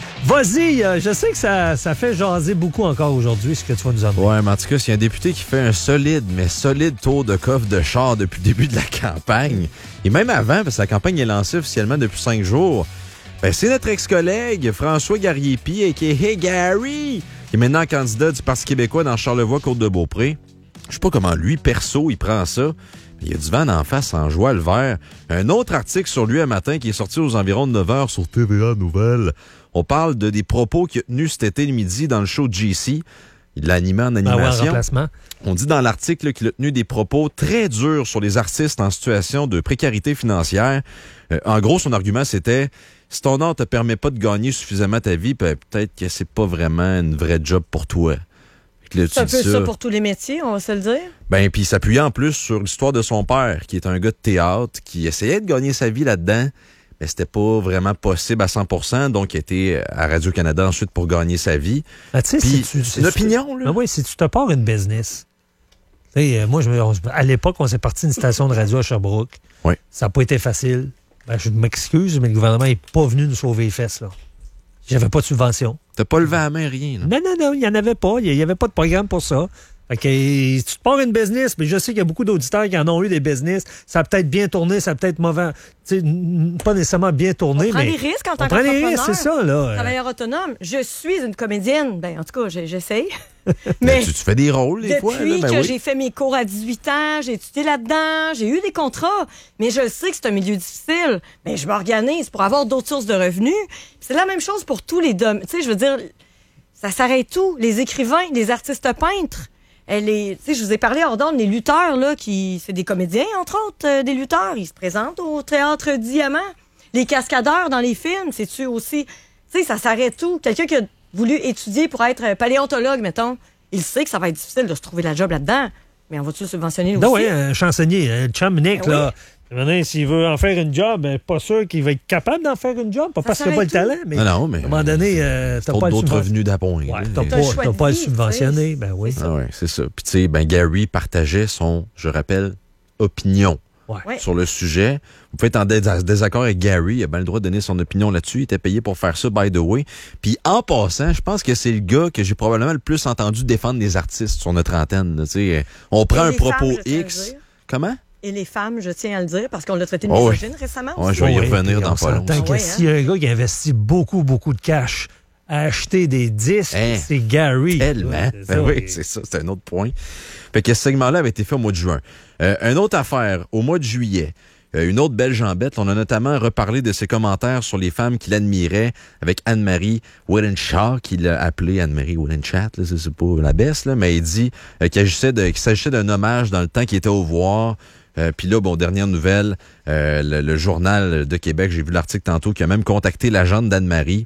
Vas-y, euh, je sais que ça, ça fait jaser beaucoup encore aujourd'hui, ce que tu vas nous emmener. Ouais, mais en tout cas, s'il y a un député qui fait un solide, mais solide tour de coffre de char depuis le début de la campagne, et même avant, parce que la campagne est lancée officiellement depuis cinq jours, ben, c'est notre ex-collègue François Garriépi, a k a. Hey Gary, qui est maintenant candidat du Parti québécois dans Charlevoix-Côte-de-Beaupré. Je sais pas comment lui, perso, il prend ça. Il y a du vent en face en joie le vert. Un autre article sur lui un matin qui est sorti aux environs de neuf heures sur T V A Nouvelles. On parle de des propos qu'il a tenus cet été le midi dans le show G C. Il l'a animé en animation. Ah ouais, on dit dans l'article qu'il a tenu des propos très durs sur les artistes en situation de précarité financière. Euh, en gros, son argument, c'était... Si ton art te permet pas de gagner suffisamment ta vie, peut-être que c'est pas vraiment une vraie job pour toi. Là, c'est un peu ça. ça pour tous les métiers, on va se le dire. Ben, puis il s'appuyait en plus sur l'histoire de son père, qui est un gars de théâtre, qui essayait de gagner sa vie là-dedans, mais c'était pas vraiment possible à cent pour cent, donc il était à Radio-Canada ensuite pour gagner sa vie. Ah, tu sais, puis, c'est, c'est une opinion, là. Ah oui, si tu te pars une business. T'sais, moi, je, on, à l'époque, on s'est parti d'une station de radio à Sherbrooke. Oui. Ça n'a pas été facile. Ben, je m'excuse, mais le gouvernement n'est pas venu nous sauver les fesses, là. J'avais pas de subvention. T'as pas levé la main, rien, là? Non, non, non, il n'y en avait pas. Il n'y avait pas de programme pour ça. Fait que, tu te pars une business, mais je sais qu'il y a beaucoup d'auditeurs qui en ont eu des business. Ça a peut-être bien tourné, ça a peut-être mauvais. Tu sais, pas nécessairement bien tourné, on prend mais. des risques en tant on prend des risques, qu'entrepreneur. c'est ça, là. Travailleur autonome. Je suis une comédienne. Ben, en tout cas, j'essaye. Mais tu, tu fais des rôles, des depuis fois. Depuis ben que oui. j'ai fait mes cours à dix-huit ans, j'ai étudié là-dedans, j'ai eu des contrats. Mais je sais que c'est un milieu difficile. Mais je m'organise pour avoir d'autres sources de revenus. C'est la même chose pour tous les domaines. Tu sais, je veux dire, ça s'arrête tout. Les écrivains, les artistes peintres. Les, tu sais, je vous ai parlé hors d'ordre, les lutteurs, là, qui, c'est des comédiens, entre autres, euh, des lutteurs. Ils se présentent au Théâtre Diamant. Les cascadeurs dans les films, c'est-tu aussi... Tu sais, ça s'arrête tout. Quelqu'un qui a voulu étudier pour être paléontologue, mettons, il sait que ça va être difficile de se trouver la job là-dedans. Mais on va-tu le subventionner aussi? Non, oui, un chansonnier, un chum Nick, ben là. Oui. S'il veut en faire une job, ben, pas sûr qu'il va être capable d'en faire une job. Pas ça parce qu'il n'a pas le talent, mais, non, non, mais à un moment donné, euh, t'as pas pas d'autres subven... revenus d'appoint. Ouais, t'as pas, t'as pas à le subventionner. Ben oui. Ah ouais, c'est ça. Puis tu sais, ben Gary partageait son, je rappelle, opinion ouais. sur le sujet. Vous pouvez être en dés- désaccord avec Gary, il a bien le droit de donner son opinion là-dessus. Il était payé pour faire ça, by the way. Puis en passant, je pense que c'est le gars que j'ai probablement le plus entendu défendre les artistes sur notre antenne. Tu sais, on prend un propos femmes, X. Comment? Et les femmes, je tiens à le dire, parce qu'on l'a traité de oh misogyne oui. récemment. Ouais, je vais y oui, revenir dans pas longtemps. Que ouais, s'il y a un gars qui investit beaucoup, beaucoup de cash à acheter des disques, hein? c'est Gary. Tellement. Ouais, ben ça, oui, et... c'est ça, c'est un autre point. Fait que ce segment-là avait été fait au mois de juin. Euh, une autre affaire, au mois de juillet, euh, une autre belle jambette, on a notamment reparlé de ses commentaires sur les femmes qu'il admirait avec Anne-Marie Willenshaw, qu'il a appelée Anne-Marie Willenschat, là, c'est pas la baisse, là, mais il dit euh, qu'il, agissait de, qu'il s'agissait d'un hommage dans le temps qu'il était au voir. Euh, Puis là, bon, dernière nouvelle, euh, le, le Journal de Québec, j'ai vu l'article tantôt, qui a même contacté l'agente d'Anne-Marie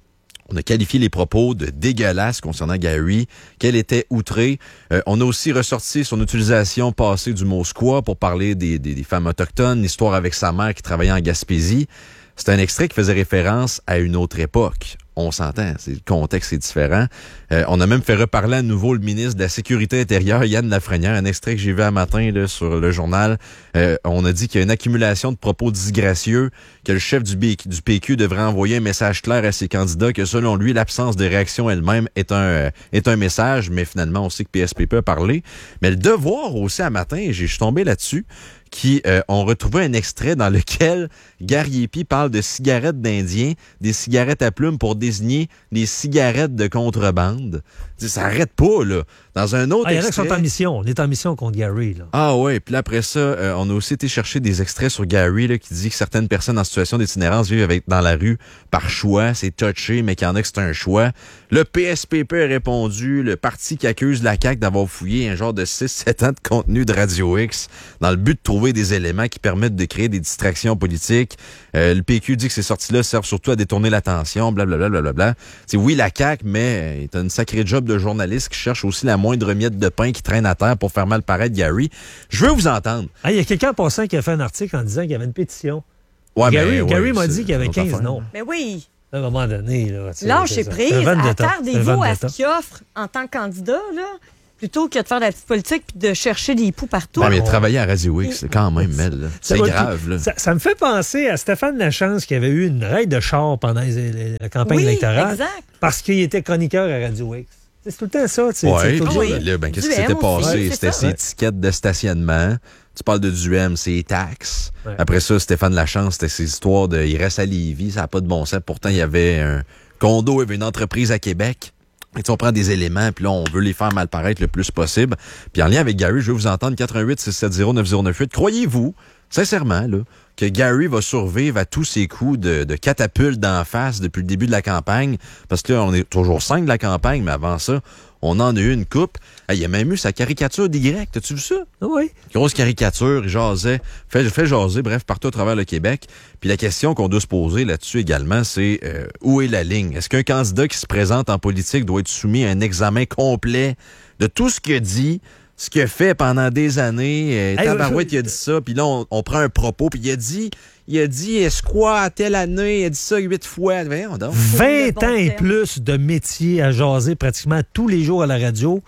On a qualifié les propos de dégueulasses concernant Gary, qu'elle était outrée. Euh, on a aussi ressorti son utilisation passée du mot squaw pour parler des, des, des femmes autochtones, l'histoire avec sa mère qui travaillait en Gaspésie. C'est un extrait qui faisait référence à une autre époque. On s'entend, c'est, le contexte est différent. Euh, on a même fait reparler à nouveau le ministre de la Sécurité intérieure, Yann Lafrenière, un extrait que j'ai vu un matin là, sur le journal. Euh, on a dit qu'il y a une accumulation de propos disgracieux, que le chef du, B- du P Q devrait envoyer un message clair à ses candidats, que selon lui, l'absence de réaction elle-même est un, euh, est un message, mais finalement, on sait que P S P P a parlé. Mais le devoir aussi, un matin, je suis tombé là-dessus, qui euh, ont retrouvé un extrait dans lequel Gary Epi parle de cigarettes d'Indiens, des cigarettes à plumes pour désigner les cigarettes de contrebande. Ça arrête pas, là. Dans un autre ah, il y en a qui extrait... sont en mission. On est en mission contre Gary, là. Ah ouais, puis après ça, euh, on a aussi été chercher des extraits sur Gary, là, qui dit que certaines personnes en situation d'itinérance vivent avec, dans la rue par choix. C'est touché, mais qu'il y en a que c'est un choix. Le P S P P a répondu, le parti qui accuse la C A Q d'avoir fouillé un genre de six sept ans de contenu de Radio X dans le but de trouver des éléments qui permettent de créer des distractions politiques. Euh, le P Q dit que ces sorties-là servent surtout à détourner l'attention, blablabla. Blablabla. C'est oui, la C A Q, mais t'as une sacrée job de journaliste qui cherche aussi la moindre miette de pain qui traîne à terre pour faire mal paraître Gary. Je veux vous entendre. Ah, il y a quelqu'un en passant qui a fait un article en disant qu'il y avait une pétition. Ouais, Gary, ben, Gary ouais, m'a dit qu'il y avait quinze noms. Mais oui. À un moment donné, là. Lâchez prise. Attardez-vous à ce qu'il offre en tant que candidat, là, plutôt que de faire de la petite politique puis de chercher des poux partout. Ouais, mais travailler à Radio X, c'est quand même, Mel. Là. C'est ça, grave, là. Ça, ça me fait penser à Stéphane Lachance qui avait eu une raide de char pendant les, les, la campagne oui, électorale. Exact. Parce qu'il était chroniqueur à Radio X. C'est tout le temps ça. Oui, puis oui. là, ben, qu'est-ce qui s'était passé? Oui, C'était ses étiquettes de stationnement. Tu parles de Duhem, c'est les taxes. Ouais. Après ça, Stéphane Lachance, c'était ses histoires de il reste à Lévis, ça n'a pas de bon sens. Pourtant, il y avait un condo, il y avait une entreprise à Québec. Et on prend des éléments, puis là, on veut les faire mal paraître le plus possible. Puis en lien avec Gary, je veux vous entendre, quatre un huit six sept zéro neuf zéro neuf huit. Croyez-vous, sincèrement, là, que Gary va survivre à tous ces coups de, de catapulte d'en face depuis le début de la campagne? Parce que là, on est toujours cinq de la campagne, mais avant ça, on en a eu une coupe. Il y a même eu sa caricature d'Y. T'as-tu vu ça? Oui. Grosse caricature, il jasait, fait, fait jaser, bref, partout à travers le Québec. Puis la question qu'on doit se poser là-dessus également, c'est euh, où est la ligne? Est-ce qu'un candidat qui se présente en politique doit être soumis à un examen complet de tout ce qu'il a dit, ce qu'il a fait pendant des années? Euh, hey, Tabarouette, je... il a dit ça, puis là, on, on prend un propos, puis il a dit... Il a dit escouade à telle année, il a dit ça huit fois. Voyons donc. vingt ans et plus de métier à jaser pratiquement tous les jours à la radio.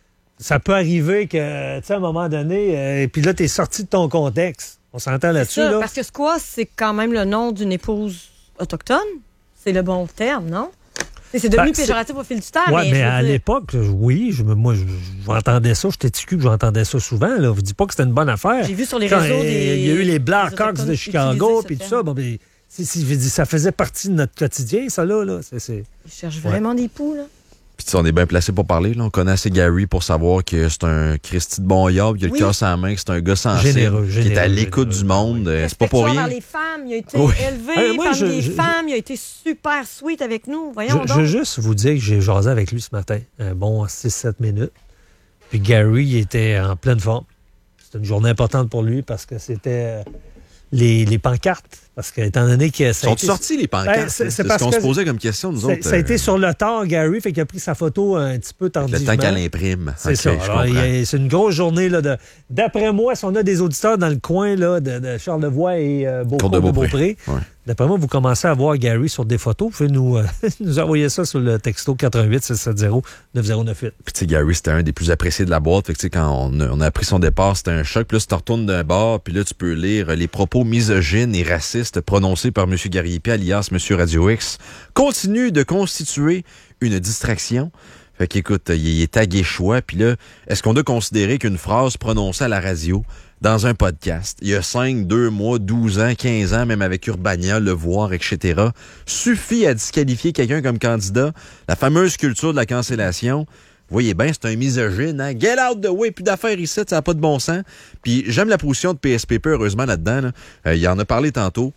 Ça peut arriver que, tu sais, à un moment donné, euh, puis là, t'es sorti de ton contexte. On s'entend là-dessus, ça, là. Parce que squaw, c'est quand même le nom d'une épouse autochtone. C'est le bon terme, non? C'est devenu ben, péjoratif au fil du temps. Oui, mais, mais à dire... l'époque, oui, je, moi, j'entendais ça, j'étais ticu que j'entendais ça souvent. Là. Je dis pas que c'était une bonne affaire. J'ai vu sur les Quand, réseaux euh, des... Il y a eu les Blackhawks de Chicago, puis tout ça. Bon, ben, si, si, je dis, ça faisait partie de notre quotidien, ça, là. là. C'est, c'est... Ils cherchent vraiment ouais. des poux, là. Puis on est bien placé pour parler. Là. On connaît assez Gary pour savoir que c'est un Christy de bon yard, qu'il a le oui. cœur sur la main, que c'est un gars sensible, généreux, qui généreux, est à l'écoute généreux, du monde. Oui. C'est pas pour rien. Les femmes, il a été oui. élevé euh, moi, parmi je, les je, femmes, il a été super sweet avec nous. Voyons je, donc. Je veux juste vous dire que j'ai jasé avec lui ce matin, un bon six sept minutes. Puis Gary, il était en pleine forme. C'était une journée importante pour lui parce que c'était les, les pancartes. Parce que, étant donné que ça sont été... sortis les pancartes? Ben, c'est, c'est, c'est ce qu'on se posait comme question, nous autres. Ça a été sur le tard, Gary, fait qu'il a pris sa photo un petit peu tardivement. Le temps qu'elle imprime. C'est okay, ça. Alors, a, c'est une grosse journée. Là, de, d'après moi, si on a des auditeurs dans le coin là, de, de Charlevoix et euh, Beauport de Beaupré, Beaupré ouais. D'après moi, vous commencez à voir Gary sur des photos. Vous pouvez nous, euh, nous envoyer ça sur le texto quatre un huit six sept zéro neuf zéro neuf huit. Puis tu sais, Gary, c'était un des plus appréciés de la boîte. Fait que tu sais, quand on a, on a appris son départ, c'était un choc. Puis là, tu te retournes d'un bar, puis là, tu peux lire les propos misogynes et racistes prononcés par M. Gary Epi, alias M. Radio X, continue de constituer une distraction. Fait qu'écoute, il est tagué choix. Puis là, est-ce qu'on doit considérer qu'une phrase prononcée à la radio, dans un podcast, il y a cinq, deux mois, douze ans, quinze ans, même avec Urbania, Le Voir, et cetera, suffit à disqualifier quelqu'un comme candidat? La fameuse culture de la cancellation, vous voyez bien, c'est un misogyne, hein? Get out the way, plus d'affaires ici, ça n'a pas de bon sens. Puis j'aime la position de P S P P, heureusement, là-dedans. Là. Euh, il en a parlé tantôt.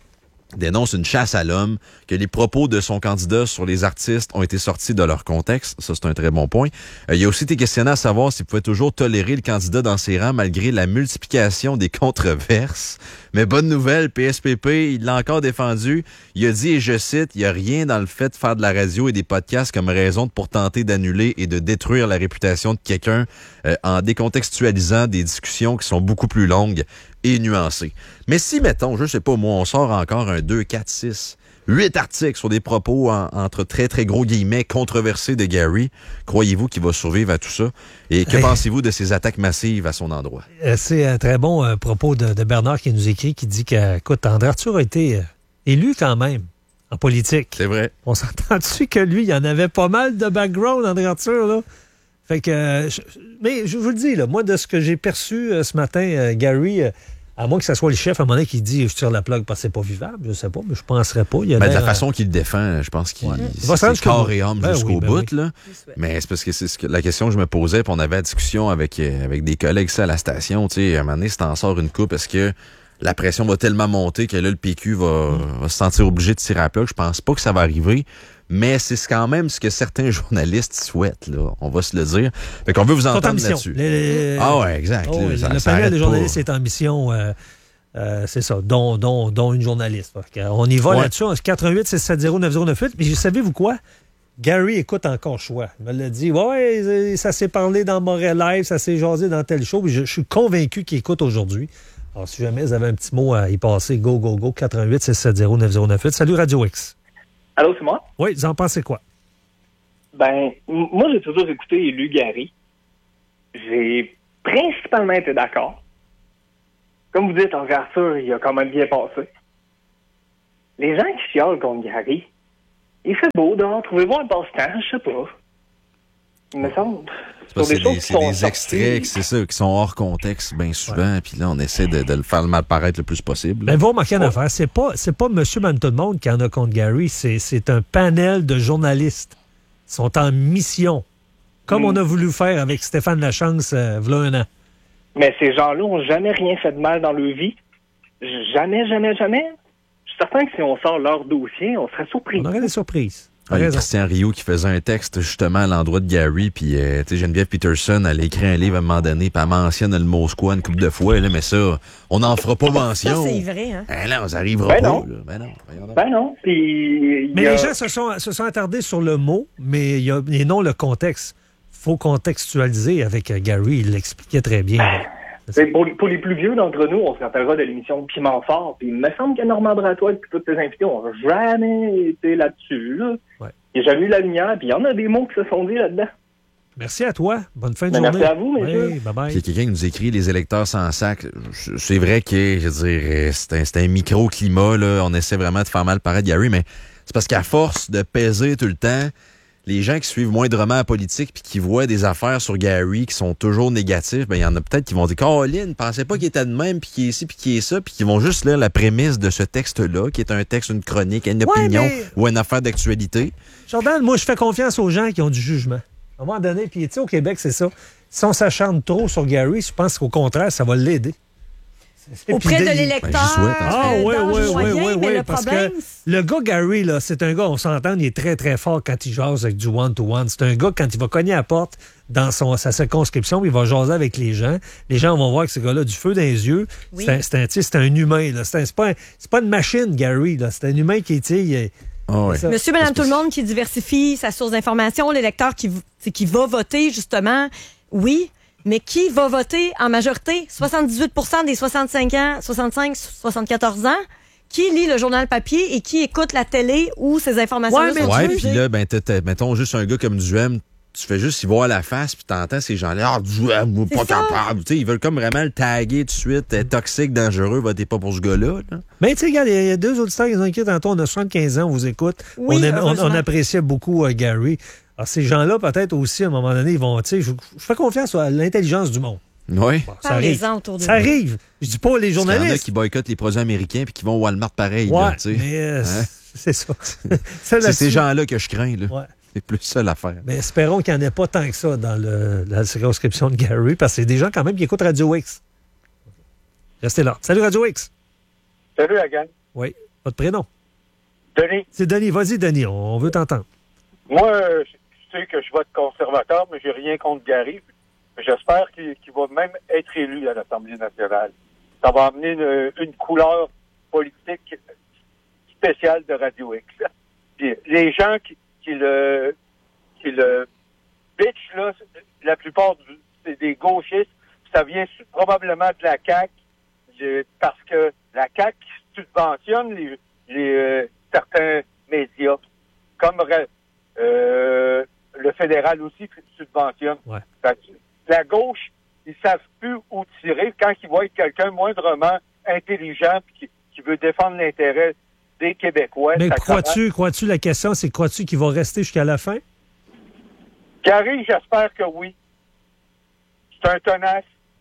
dénonce une chasse à l'homme, que les propos de son candidat sur les artistes ont été sortis de leur contexte. Ça, c'est un très bon point. Euh, il a aussi été questionné à savoir s'il pouvait toujours tolérer le candidat dans ses rangs malgré la multiplication des controverses. Mais bonne nouvelle, P S P P, il l'a encore défendu. Il a dit, et je cite, « Il n'y a rien dans le fait de faire de la radio et des podcasts comme raison pour tenter d'annuler et de détruire la réputation de quelqu'un euh, en décontextualisant des discussions qui sont beaucoup plus longues et nuancées. » Mais si, mettons, je sais pas, moi, on sort encore un deux, quatre, six, huit articles sur des propos en, entre très, très gros guillemets controversés de Gary, croyez-vous qu'il va survivre à tout ça? Et que hey. pensez-vous de ces attaques massives à son endroit? Euh, c'est un très bon euh, propos de, de Bernard qui nous écrit, qui dit que, écoute, André Arthur a été euh, élu quand même en politique. C'est vrai. On s'entend dessus que lui, il y en avait pas mal de background, André Arthur, là. Fait que, euh, je, mais je vous le dis, là, moi, de ce que j'ai perçu euh, ce matin, euh, Gary... Euh, à moins que ce soit le chef, à un moment donné, qui dit « je tire la plug parce que c'est pas vivable », je sais pas, mais je penserais pas. Il y a ben, de la façon qu'il le défend, je pense qu'il ouais. c'est corps et âme ben jusqu'au oui, ben bout. Oui. Là. Mais c'est parce que c'est ce que, la question que je me posais, puis on avait la discussion avec, avec des collègues ça, à la station, tu sais, à un moment donné, si t'en sors une coupe, est-ce que la pression va tellement monter que là, le P Q va, mm. va se sentir obligé de tirer la plug? Je pense pas que ça va arriver. Mais c'est quand même ce que certains journalistes souhaitent, là. On va se le dire. Fait qu'on veut vous entendre là-dessus. Les... Ah ouais, exact. Oh, là, ça, le ça panel des journalistes pas. est en mission, euh, euh, c'est ça, dont, dont, dont une journaliste. On y va ouais. là-dessus. quatre un huit six sept zéro neuf zéro neuf huit. Mais savez-vous quoi? Gary écoute encore choix. Il me l'a dit. Ouais, ça s'est parlé dans Montréal Live, ça s'est jasé dans tel show. Je, je suis convaincu qu'il écoute aujourd'hui. Alors, si jamais vous avez un petit mot à y passer, go, go, go, quatre un huit six sept zéro neuf zéro neuf huit. Salut Radio X. Allô, c'est moi? Oui, vous en pensez quoi? Ben, m- moi, j'ai toujours écouté et lu Gary. J'ai principalement été d'accord. Comme vous dites, André Arthur, il a quand même bien passé. Les gens qui chialent contre Gary, il fait beau dehors, trouvez-vous un passe-temps, je sais pas. Il me semble... C'est, c'est des, c'est des extraits, c'est ça, qui sont hors contexte bien souvent, puis ouais. là, on essaie de, de le faire mal paraître le plus possible. Mais vous remarquez une ouais. affaire, c'est pas, c'est pas monsieur, madame, tout le monde qui en a contre Gary, c'est, c'est un panel de journalistes. Ils sont en mission, comme mm. on a voulu faire avec Stéphane Lachance euh, v'là un an. Mais ces gens-là ont jamais rien fait de mal dans leur vie. Jamais, jamais, jamais. Je suis certain que si on sort leur dossier, on serait surpris. On aurait des surprises. Ah, il y a Christian Rioux qui faisait un texte justement à l'endroit de Gary, puis euh, tu sais, Geneviève Peterson, elle a écrit un livre à un moment donné, puis elle mentionne le mot squat une couple de fois, là, mais ça, on n'en fera pas mention. Ça, c'est vrai, hein? Ben non, ça arrivera ben pas. Non. Là. Ben non. Ben non. Puis, mais a... les gens se sont, se sont attardés sur le mot, mais il y a, et non le contexte. Faut contextualiser avec euh, Gary, il l'expliquait très bien. Ben, pour, pour les plus vieux d'entre nous, on se rappellera de l'émission Piment Fort, puis il me semble que Normand Bratois et tous ses invités ont jamais été là-dessus, là. Ouais. Il n'y a jamais eu la lumière, puis il y en a des mots qui se sont dit là-dedans. Merci à toi. Bonne fin de ben, journée. Merci à vous, messieurs. Oui, bye-bye. Il y a quelqu'un qui nous écrit les électeurs sans sac. C'est vrai que, je veux dire, c'est un, c'est un micro-climat, là. On essaie vraiment de faire mal paraître Gary, mais c'est parce qu'à force de peser tout le temps, les gens qui suivent moindrement la politique puis qui voient des affaires sur Gary qui sont toujours négatifs, ben il y en a peut-être qui vont dire « Caroline, pensais pas qu'il était de même, puis qu'il est ici, puis qu'il est ça », puis qui vont juste lire la prémisse de ce texte-là, qui est un texte, une chronique, une ouais, opinion mais... ou une affaire d'actualité. Jordan, moi, je fais confiance aux gens qui ont du jugement. À un moment donné, puis tu sais, au Québec, c'est ça. Si on s'acharne trop sur Gary, je pense qu'au contraire, ça va l'aider. Auprès de l'électeur. Ben, souhaite, ah oui, oui, oui, oui, oui, parce problème, que le gars Gary, là, c'est un gars, on s'entend, il est très, très fort quand il jase avec du one-to-one. C'est un gars, quand il va cogner à la porte dans son, sa circonscription, il va jaser avec les gens. Les gens vont voir que ce gars-là a du feu dans les yeux. Oui. C'est, un, c'est, un, c'est un humain. Là. C'est, un, c'est, pas un, c'est pas une machine, Gary. Là. C'est un humain qui est... est oh, oui. Monsieur, madame, tout le monde qui diversifie sa source d'information, l'électeur qui, qui va voter, justement, oui. Mais qui va voter en majorité? soixante-dix-huit pour cent des soixante-cinq ans, soixante-cinq, soixante-quatorze ans. Qui lit le journal papier et qui écoute la télé ou ces informations-là ouais, sont Ouais, puis là, ben, t'as, t'as, mettons juste un gars comme Duhem, tu fais juste y voir la face, puis t'entends ces gens-là, ah, Duhem, pas capable. Tu sais, ils veulent comme vraiment le taguer tout de suite, euh, toxique, dangereux, votez pas pour ce gars-là. Là. Mais tu sais, regarde, il y a deux auditeurs qui ont écrit tantôt, on a soixante-quinze ans, on vous écoute. Oui, on, aime, on, on appréciait beaucoup euh, Gary. Alors, ces gens-là, peut-être aussi, à un moment donné, ils vont, tu sais, je, je fais confiance à l'intelligence du monde. Oui. Bon, ça arrive. Autour de ça arrive. Je dis pas les journalistes. Il y en a qui boycottent les produits américains puis qui vont au Walmart pareil. Ouais, là, tu sais. mais euh, hein? c'est ça. c'est, c'est ces gens-là que je crains. Là. Ouais. C'est plus ça l'affaire. Mais espérons qu'il n'y en ait pas tant que ça dans le, la circonscription de Gary, parce que c'est des gens quand même qui écoutent Radio X. Restez là. Salut Radio X. Salut la gang. Oui. Votre prénom? Denis. C'est Denis. Vas-y, Denis, on veut t'entendre. Moi, euh, je sais que je vote conservateur, mais j'ai rien contre Gary. J'espère qu'il, qu'il va même être élu à l'Assemblée nationale. Ça va amener une, une couleur politique spéciale de Radio X. Puis les gens qui, qui le qui le bitch, là, la plupart du, c'est des gauchistes, ça vient probablement de la C A Q, parce que la C A Q subventionne les, les euh, certains médias, comme euh, le fédéral aussi subventionne. Ouais. La gauche, ils savent plus où tirer quand ils voient quelqu'un moindrement intelligent qui, qui veut défendre l'intérêt des Québécois. Mais ça crois-tu, crois-tu, la question, c'est crois-tu qu'il va rester jusqu'à la fin? Gary, j'espère que oui. C'est un tenace.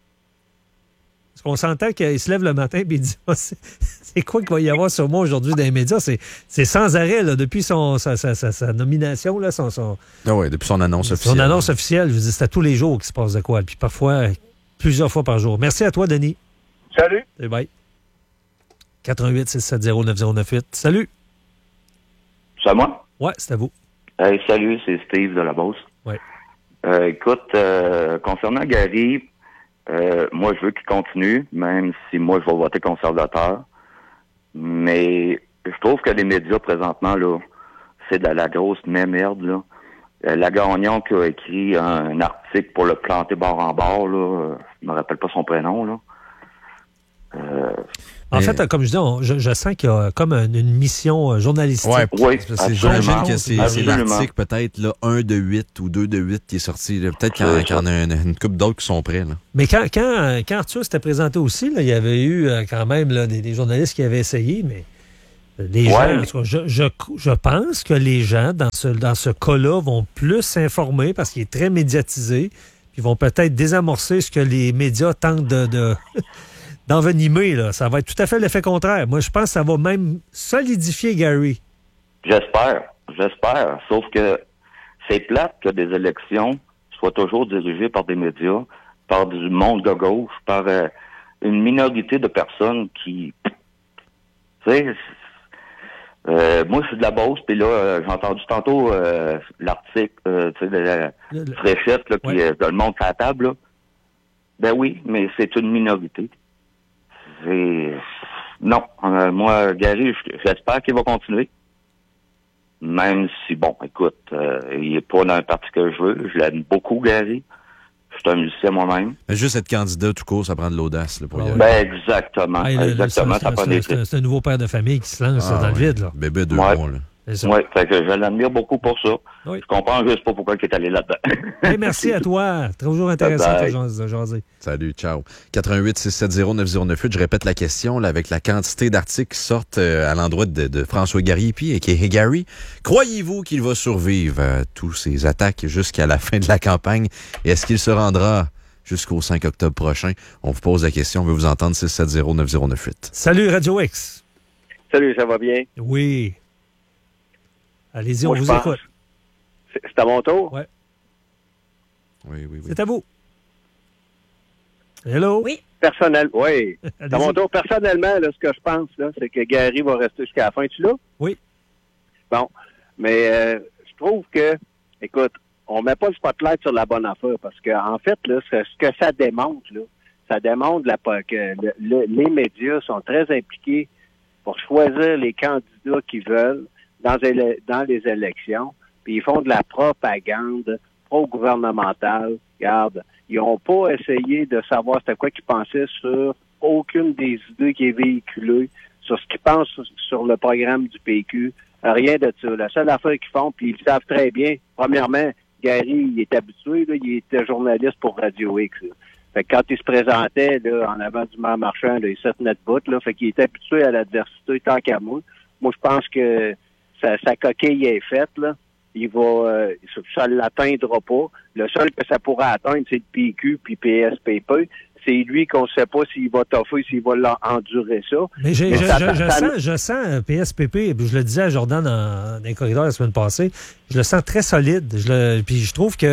Parce qu'on s'entend qu'il se lève le matin et il dit oh, c'est, c'est quoi qu'il va y avoir sur moi aujourd'hui dans les médias? C'est, c'est sans arrêt, là, depuis son, sa, sa, sa, sa nomination, là, son, son, ah ouais, depuis son annonce officielle. Son annonce officielle, je vous dis, c'est à tous les jours qu'il se passe de quoi. Puis parfois, plusieurs fois par jour. Merci à toi, Denis. Salut. Et bye. quatre un huit six sept zéro neuf zéro neuf huit. Salut. C'est à moi? Ouais, c'est à vous. Hey, salut, c'est Steve de la Beauce. Ouais. Euh, écoute, euh, concernant Gary, euh, moi, je veux qu'il continue, même si moi, je vais voter conservateur. Mais je trouve que les médias, présentement, là, c'est de la, la grosse merde, là. Euh, la Gagnon qui a écrit un, un article pour le planter bord en bord, là, euh, je me rappelle pas son prénom, là. Euh, en mais... fait, comme je dis, on, je, je sens qu'il y a comme une, une mission journalistique. Ouais, oui, c'est, j'imagine que c'est, c'est l'article peut-être là, un de huit ou deux de huit qui est sorti. Là. Peut-être qu'il y en, qu'il y en a une, une couple d'autres qui sont prêts. Là. Mais quand, quand, quand Arthur s'était présenté aussi, là, il y avait eu quand même là, des, des journalistes qui avaient essayé, mais les ouais. gens, je, je, je pense que les gens, dans ce, dans ce cas-là, vont plus s'informer parce qu'il est très médiatisé, puis vont peut-être désamorcer ce que les médias tentent de... de d'envenimer, là. Ça va être tout à fait l'effet contraire. Moi, je pense que ça va même solidifier Gary. J'espère. J'espère. Sauf que c'est plate que des élections soient toujours dirigées par des médias, par du monde de gauche, par euh, une minorité de personnes qui... Tu sais, euh, moi, je suis de la Beauce, puis là, euh, j'ai entendu tantôt euh, l'article, euh, tu sais, de la le, le... Fréchette, là, qui ouais. est dans le monde à la table, là. Ben oui, mais c'est une minorité. Et non, euh, moi, Gary, j'espère qu'il va continuer. Même si, bon, écoute, euh, il n'est pas dans un parti que je veux. Je l'aime beaucoup, Gary. Je suis un musicien moi-même. Mais juste être candidat tout court, ça prend de l'audace. Là, pour y aller. Ben, exactement. Ah, exactement. Le, ça, ça prend des c'est, c'est un nouveau père de famille qui se lance ah, dans ouais. le vide. Là. Bébé deux ouais. mois, là. Oui, fait que je l'admire beaucoup pour ça. Oui. Je comprends juste pas pourquoi il est allé là-dedans. Hey, merci à toi. Toujours intéressant de jaser. Salut, ciao. quatre un huit six sept zéro neuf zéro neuf huit, je répète la question là, avec la quantité d'articles qui sortent euh, à l'endroit de, de François Gariépy et qui est Gary. Croyez-vous qu'il va survivre à tous ces attaques jusqu'à la fin de la campagne? Et est-ce qu'il se rendra jusqu'au cinq octobre prochain? On vous pose la question, on veut vous entendre six sept zéro neuf zéro neuf huit. Salut, Radio X. Salut, ça va bien? Oui. Allez-y, Moi, on vous pense. écoute. C'est, c'est à mon tour? Oui. Oui, oui, oui. C'est à vous. Hello? Oui. Personnel, oui. C'est à mon tour. Personnellement, là, ce que je pense, là, c'est que Gary va rester jusqu'à la fin. Es-tu là? Oui. Bon. Mais euh, je trouve que, écoute, on met pas le spotlight sur la bonne affaire parce que en fait, là, ce que ça démontre, là, ça démontre la, que le, le, les médias sont très impliqués pour choisir les candidats qu'ils veulent dans les, dans les élections, puis ils font de la propagande pro-gouvernementale. Regarde, ils n'ont pas essayé de savoir c'était quoi qu'ils pensaient sur aucune des idées qui est véhiculée, sur ce qu'ils pensent sur, sur le programme du P Q. Rien de ça. La seule affaire qu'ils font, puis ils savent très bien, premièrement, Gary, il est habitué, là, il était journaliste pour Radio X. Là. Fait que quand il se présentait là, en avant du maire marchand, là, il se tenait debout, là, fait qu'il était habitué à l'adversité tant qu'à moi. Moi, je pense que sa, sa coquille est faite, là. Il va, euh, ça ne l'atteindra pas. Le seul que ça pourra atteindre, c'est le P Q puis P S P P. C'est lui qu'on ne sait pas s'il va toffer, s'il va l'endurer ça. Mais, j'ai, Mais je, ça, je, ça, je, ça, sens, je sens P S P P, je le disais à Jordan dans, dans les corridors la semaine passée, je le sens très solide. Je le, puis je trouve que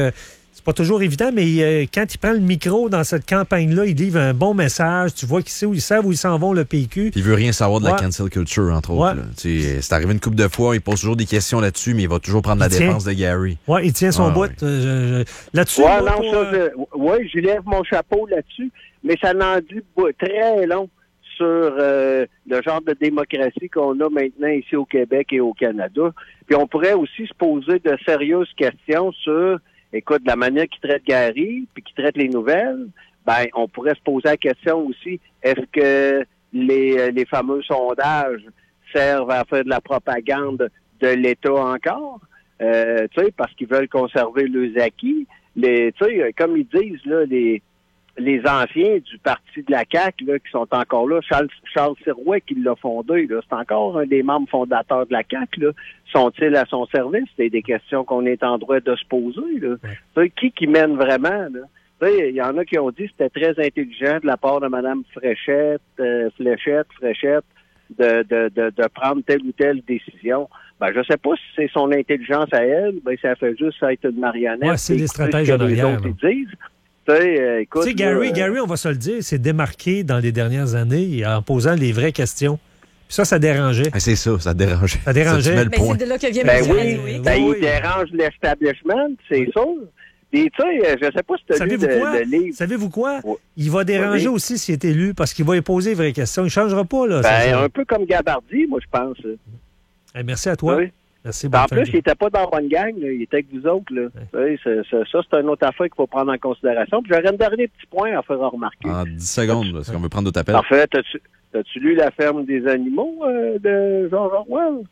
c'est pas toujours évident, mais euh, quand il prend le micro dans cette campagne-là, il livre un bon message. Tu vois qu'ils savent où ils savent où ils s'en vont, le P Q. Puis il veut rien savoir de Ouais. la cancel culture, entre autres. Ouais. là. Tu sais, c'est arrivé une couple de fois, il pose toujours des questions là-dessus, mais il va toujours prendre la Il tient. défense de Gary. Oui, il tient son Ah, bout. ouais. euh, je- je- Là-dessus, Ouais, moi, non, pour, ça, euh, je, ouais, je lève mon chapeau là-dessus, mais ça n'en dit pas très long sur euh, le genre de démocratie qu'on a maintenant ici au Québec et au Canada. Puis on pourrait aussi se poser de sérieuses questions sur, écoute, la manière qu'il traite Gary, puis qu'il traite les nouvelles. Ben, on pourrait se poser la question aussi, est-ce que les, euh, les fameux sondages servent à faire de la propagande de l'État encore? Euh, tu sais, parce qu'ils veulent conserver leurs acquis. Les, tu sais, comme ils disent, là, les, les anciens du parti de la C A Q, là, qui sont encore là, Charles, Charles Sirois qui l'a fondé, là, c'est encore un des membres fondateurs de la C A Q, là. Sont-ils à son service? C'est des questions qu'on est en droit de se poser, là. Tu sais, qui qui mène vraiment, là? Tu sais, il y en a qui ont dit que c'était très intelligent de la part de Mme Fréchette, euh, Fléchette, Fréchette, de, de, de, de prendre telle ou telle décision. Ben, je sais pas si c'est son intelligence à elle, ben, ça fait juste être une marionnette. Ouais, c'est les stratèges que en les arrière, autres, là. ils disent. Tu sais, euh, écoute, Tu sais, Gary, là, Gary, on va se le dire, s'est démarqué dans les dernières années en posant les vraies questions. Puis ça, ça dérangeait. Ah, c'est ça, ça dérangeait. Ça dérangeait. Ça, tu mets le Ben, point. c'est de là que vient Ben M. oui, Radio X. ben, oui. il dérange l'establishment, c'est sûr. Puis, tu sais, je sais pas si tu as lu Savez-vous le, quoi? le livre. Savez-vous quoi? Ouais. Il va déranger Oui. aussi s'il est élu parce qu'il va y poser les vraies questions. Il ne changera pas, là. Ben, ça- un peu comme Gabardi, moi, je pense. Eh, merci à toi. Oui. Merci, En bonne fin plus, de il n'était pas dans la bonne gang, là. Il était avec vous autres. Là. Oui, c'est- c'est- ça, c'est une autre affaire qu'il faut prendre en considération. Puis j'aurais un dernier petit point à faire remarquer. En dix secondes, là, parce qu'on veut prendre d'autres appels. Parfait. T'as-tu, t'as-tu lu La ferme des animaux euh, de George Orwell?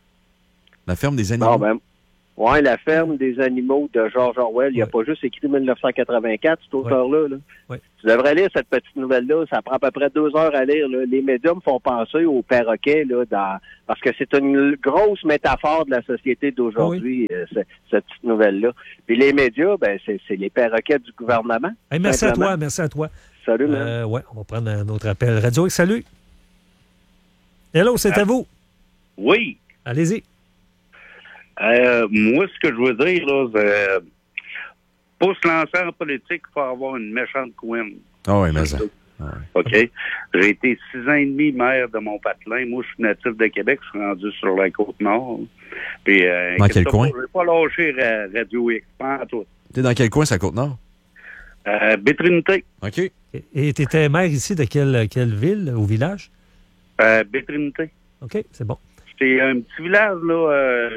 La ferme des animaux. Non, ben, ouais, La ferme des animaux de George Orwell. Il n'a pas juste écrit mille neuf cent quatre-vingt-quatre, cet auteur-là. Là. Ouais. Tu devrais lire cette petite nouvelle-là. Ça prend à peu près deux heures à lire. Là. Les médias me font penser aux perroquets, là, dans... parce que c'est une grosse métaphore de la société d'aujourd'hui, euh, ce- cette petite nouvelle-là. Puis les médias, ben, c'est, c'est les perroquets du gouvernement. Hey, merci à simplement. toi, merci à toi. Salut, man. Euh, ouais, on va prendre un autre appel. Radio X, salut. Hello, c'est à vous. Oui. Allez-y. Euh, moi, ce que je veux dire, là, c'est... Pour se lancer en politique, il faut avoir une méchante couenne. Ah oui, mais ça. OK? J'ai été six ans et demi maire de Mont-Patelin. Moi, je suis natif de Québec. Je suis rendu sur la Côte-Nord. Puis, euh, Dans quel inquiète-toi coin? pas, Je n'ai pas lâché ra- Radio X. Pas en tout. T'es dans quel coin, ça, Côte-Nord? Euh, Bétrinité. OK. Et tu étais maire ici de quelle, quelle ville ou village? Euh, Bétrinité. OK, c'est bon. C'est un petit village, là. euh,